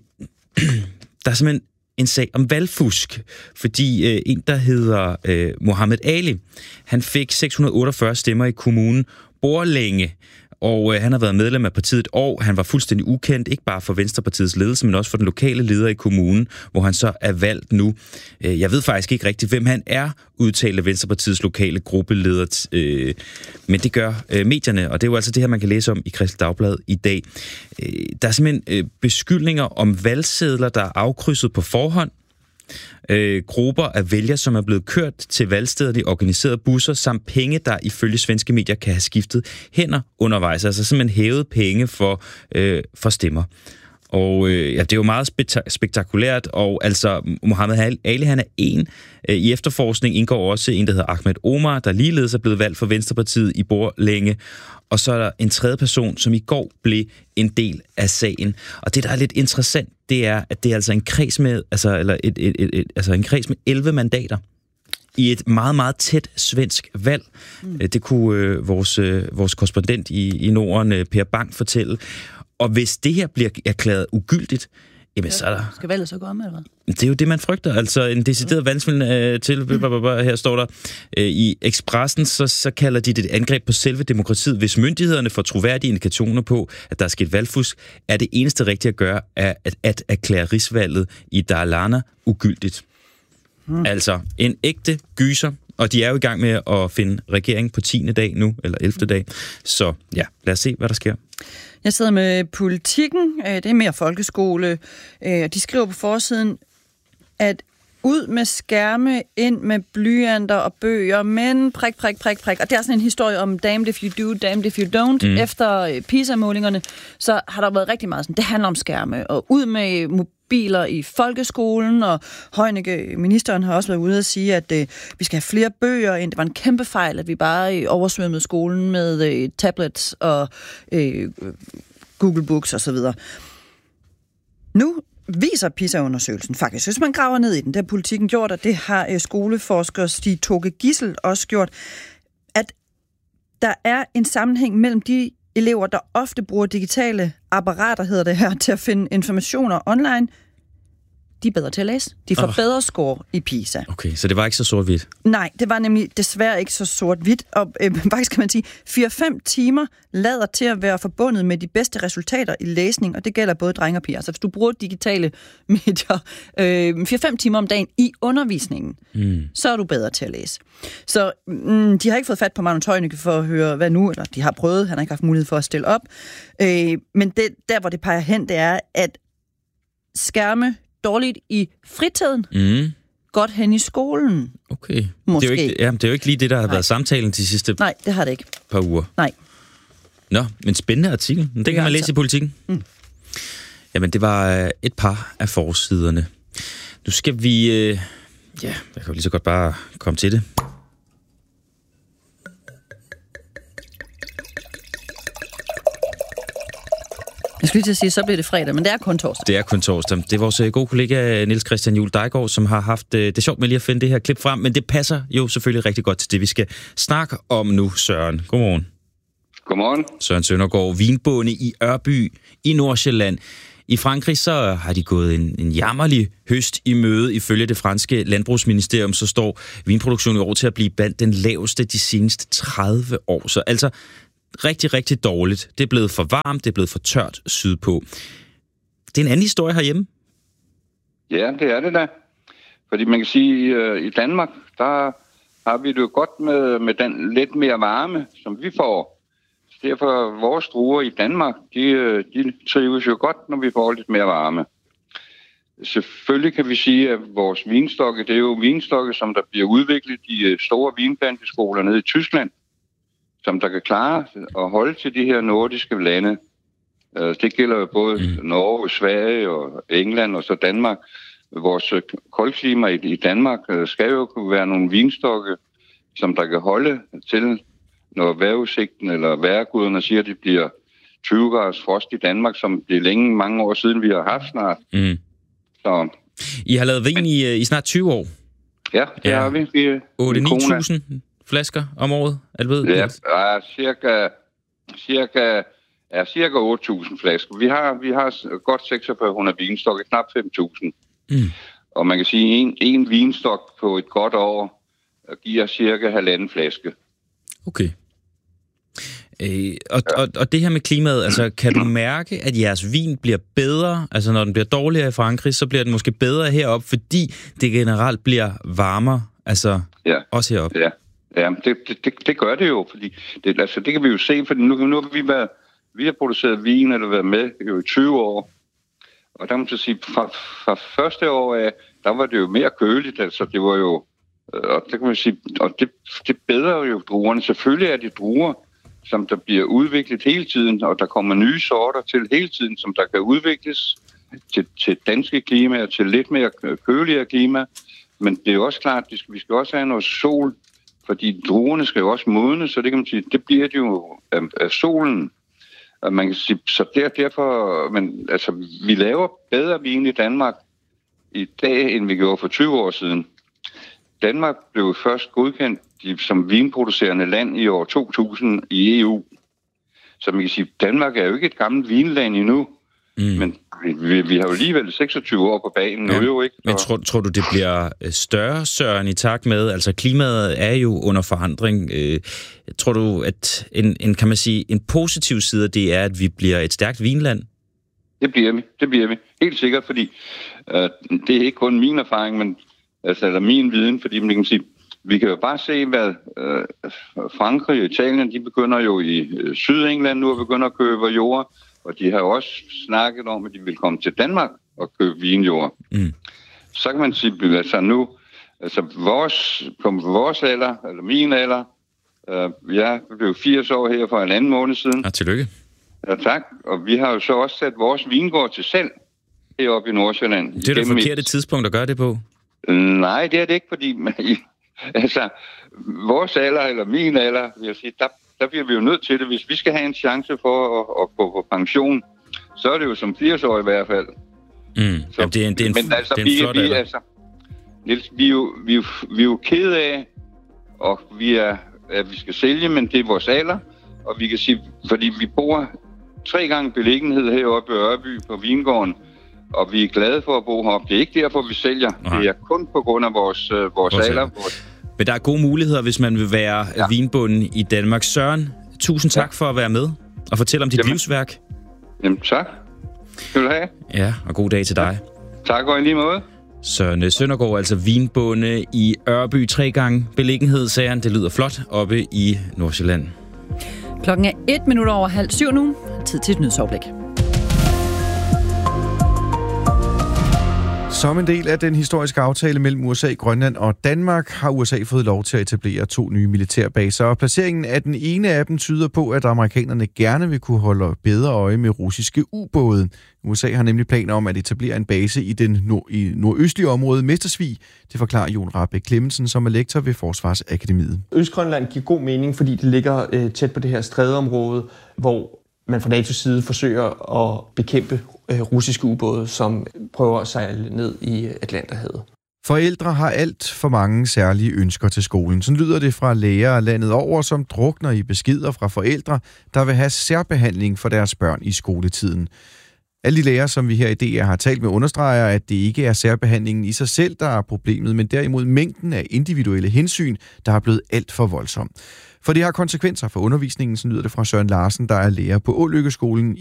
der er simpelthen en sag om valgfusk, fordi øh, en, der hedder øh, Mohammed Ali, han fik seks hundrede otteogfyrre stemmer i kommunen Borlänge, og øh, han har været medlem af partiet et år. Han var fuldstændig ukendt, ikke bare for Venstrepartiets ledelse, men også for den lokale leder i kommunen, hvor han så er valgt nu. Øh, jeg ved faktisk ikke rigtigt, hvem han er, udtalte Venstrepartiets lokale gruppeleder, øh, men det gør øh, medierne, og det er jo altså det her, man kan læse om i Kristeligt Dagblad i dag. Øh, der er simpelthen øh, beskyldninger om valgsedler, der er afkrydset på forhånd, Øh, grupper af vælgere, som er blevet kørt til valgsteder, de organiserede busser, samt penge, der ifølge svenske medier kan have skiftet hænder undervejs. Altså simpelthen hævet penge for, øh, for stemmer. Og øh, ja, det er jo meget spektak- spektakulært, og altså Mohammed Ali, han er en. Øh, I efterforskning indgår også en, der hedder Ahmed Omar, der ligeledes er blevet valgt for Venstrepartiet i Borlänge. Og så er der en tredje person, som i går blev en del af sagen. Og det, der er lidt interessant, det er, at det er altså en kreds med, altså, eller et, et, et, et, altså en kreds med elleve mandater i et meget, meget tæt svensk valg. Mm. Det kunne øh, vores, øh, vores korrespondent i, i Norden, øh, Per Bang, fortælle. Og hvis det her bliver erklæret ugyldigt, jamen så er der... Skal valget så gå om, eller hvad? Det er jo det, man frygter. Altså en decideret vandsmænd øh, til... Her står der øh, i Expressen, så, så kalder de det et angreb på selve demokratiet. Hvis myndighederne får troværdige indikationer på, at der er sket valgfusk, er det eneste rigtige at gøre, at, at, at erklære rigsvalget i Dalarna ugyldigt. Hmm. Altså en ægte gyser, og de er jo i gang med at finde regering på tiende dag nu, eller ellevte dag. Så ja, lad os se, hvad der sker. Jeg sidder med Politikken, det er mere folkeskole, og de skriver på forsiden, at ud med skærme, ind med blyanter og bøger, men prik, prik, prik, prik. Og det er sådan en historie om damned if you do, damned if you don't. Mm. Efter PISA-målingerne, så har der været rigtig meget sådan, det handler om skærme, og ud med mobiler i folkeskolen, og Heunicke, ministeren, har også været ude at sige, at øh, vi skal have flere bøger ind. Det var en kæmpe fejl, at vi bare øh, oversvømmede skolen med øh, tablets og øh, Google Books osv. Nu viser PISA-undersøgelsen faktisk, hvis man graver ned i den, det har Politikken gjort, og det har øh, skoleforsker Stig Toke Gissel også gjort, at der er en sammenhæng mellem de elever, der ofte bruger digitale apparater, hedder det her, til at finde informationer online, de er bedre til at læse. De får oh. bedre score i PISA. Okay, så det var ikke så sort-hvidt? Nej, det var nemlig desværre ikke så sort-hvidt. Og øh, faktisk kan man sige, fire til fem timer lader til at være forbundet med de bedste resultater i læsning, og det gælder både drenge og piger. Altså hvis du bruger digitale medier øh, fire til fem timer om dagen i undervisningen, mm. så er du bedre til at læse. Så mm, de har ikke fået fat på Magnus Heunicke for at høre, hvad nu, eller de har prøvet, han har ikke haft mulighed for at stille op. Øh, men det, der, hvor det peger hen, det er, at skærme dårligt i fritiden. Mm. Godt hen i skolen. Okay. Måske. Det er, jo ikke, ja, det er jo ikke lige det, der har Nej. været samtalen de sidste Nej, det har det ikke. par uger. Nej. Nå, men spændende artikel. Den kan Ja, man læse altså. i Politikken. Mm. Jamen, det var et par af forsiderne. Nu skal vi... Øh, ja, jeg kan jo lige så godt bare komme til det. Jeg skulle lige til at sige, så bliver det fredag, men det er kun torsdag. Det er kun torsdag. Det er vores gode kollega Niels Christian Juhl Dejgaard, som har haft det er sjovt med lige at finde det her klip frem, men det passer jo selvfølgelig rigtig godt til det, vi skal snakke om nu, Søren. Godmorgen. Godmorgen. Søren Søndergaard, vinbonde i Ørby i Nordsjælland. I Frankrig så har de gået en, en jammerlig høst i møde. Ifølge det franske landbrugsministerium, så står vinproduktionen i år til at blive blandt den laveste de seneste tredive år. Så altså rigtig, rigtig dårligt. Det er blevet for varmt, det er blevet for tørt sydpå. Det er en anden historie herhjemme. Ja, det er det da. Fordi man kan sige, at i Danmark, der har vi det jo godt med, med den lidt mere varme, som vi får. Derfor vores druer i Danmark, de, de trives jo godt, når vi får lidt mere varme. Selvfølgelig kan vi sige, at vores vinstokke, det er jo vinstokke, som der bliver udviklet i store vinplanteskoler nede i Tyskland, som der kan klare at holde til de her nordiske lande. Det gælder jo både mm. Norge, Sverige og England og så Danmark. Vores koldklima i Danmark skal jo kunne være nogle vinstokke, som der kan holde til, når vejrudsigten eller vejrguderne siger, at det bliver tyve graders frost i Danmark, som det er længe mange år siden, vi har haft snart. Mm. Så. I har lavet vin i, i snart tyve år. Ja, det ja. har vi. vi otte til ni tusind flasker om året, er det ved? Ja, ja cirka, cirka, ja, cirka otte tusind flasker. Vi har, vi har godt fire tusind seks hundrede vinstokke, knap fem tusind. Mm. Og man kan sige, at en, en vinstok på et godt år giver cirka halvanden flaske. Okay. Øh, og, og, og det her med klimaet, altså kan du mærke, at jeres vin bliver bedre? Altså når den bliver dårligere i Frankrig, så bliver den måske bedre heroppe, fordi det generelt bliver varmere, altså ja. også heroppe. Ja, ja det, det, det gør det jo, fordi det, altså, det kan vi jo se, for nu, nu har vi været, vi har produceret vin, eller været med jo i tyve år, og der må man sige, fra, fra første år af, der var det jo mere køligt, altså det var jo, og det kan man sige, og det, det bedrer jo druerne. Selvfølgelig er det druer, som der bliver udviklet hele tiden, og der kommer nye sorter til hele tiden, som der kan udvikles til, til danske klima og til lidt mere køligere klima. Men det er jo også klart, at vi skal også have noget sol, fordi druerne skal jo også modne, så det kan man sige, det bliver det jo af, af solen. Og man kan sige, så der, derfor, men altså, vi laver bedre vin i Danmark i dag, end vi gjorde for tyve år siden. Danmark blev først godkendt som vinproducerende land i år to tusind i E U. Så man kan sige, Danmark er jo ikke et gammelt vinland endnu, mm. men vi, vi har jo alligevel seksogtyve år på banen nu, ja. jo ikke. Så... Men tror, tror du, det bliver større, Søren, i takt med, altså klimaet er jo under forandring. Øh, tror du, at en, en, kan man sige, en positiv side af det er, at vi bliver et stærkt vinland? Det bliver vi, det bliver vi. Helt sikkert, fordi øh, det er ikke kun min erfaring, men altså, eller min viden, fordi man kan sige, vi kan jo bare se, hvad øh, Frankrig og Italien, de begynder jo i øh, Sydengland nu at begynde at købe jord, og de har jo også snakket om, at de vil komme til Danmark og købe vinjord. Mm. Så kan man sige, altså nu, altså vores, på vores alder, eller min alder, øh, jeg blev firs år her for en anden måned siden. Ja, tillykke. Ja, tak. Og vi har jo så også sat vores vingård til salg heroppe i Nordsjælland. Det er det forkerte et... tidspunkt at gøre det på. Nej, det er det ikke, fordi altså, vores alder, eller min alder, vil jeg sige, der, der bliver vi jo nødt til det. Hvis vi skal have en chance for at, at gå på pension, så er det jo som firs-årig i hvert fald. Mm. Så, Jamen, det er en, det er en, men altså, det er en vi, flot vi, alder. altså, Niels, vi er jo, vi, er, vi er jo ked af, og vi er, at vi skal sælge, men det er vores alder, og vi kan sige, fordi vi bor tre gange beliggenhed heroppe i Ørby på Vingården, og vi er glade for at bo heroppe. Det er ikke derfor, vi sælger. Nej. Det er kun på grund af vores, øh, vores, vores alder. Vores... Men der er gode muligheder, hvis man vil være ja. vinbunden i Danmark. Søren, tusind tak ja. for at være med og fortælle om dit Jamen. livsværk. Jamen tak. Skal du have? Ja, og god dag til dig. Ja. Tak og i lige måde. Søren Søndergaard, altså vinbonde i Ørby, tre gange beliggenhed, sagde han. Det lyder flot oppe i Nordsjælland. Klokken er et minut over halv syv nu. Tid til et nyhedsoverblik. Som en del af den historiske aftale mellem U S A, Grønland og Danmark, har U S A fået lov til at etablere to nye militærbaser, og placeringen af den ene af dem tyder på, at amerikanerne gerne vil kunne holde bedre øje med russiske ubåde. U S A har nemlig planer om at etablere en base i den nord- i nordøstlige område Mestersvig. Det forklarer Jon Rahbek Clemmensen, som er lektor ved Forsvarsakademiet. Østgrønland giver god mening, fordi det ligger øh, tæt på det her strædeområde, hvor man fra NATO's side forsøger at bekæmpe øh, russiske ubåde, som prøver at sejle ned i Atlanterhavet. Forældre har alt for mange særlige ønsker til skolen. Sådan lyder det fra lærere landet over, som drukner i beskeder fra forældre, der vil have særbehandling for deres børn i skoletiden. Alle de lærere, som vi her i D R har talt med, understreger, at det ikke er særbehandlingen i sig selv, der er problemet, men derimod mængden af individuelle hensyn, der er blevet alt for voldsom. For det har konsekvenser for undervisningen, så lyder det fra Søren Larsen, der er lærer på Ålykkeskolen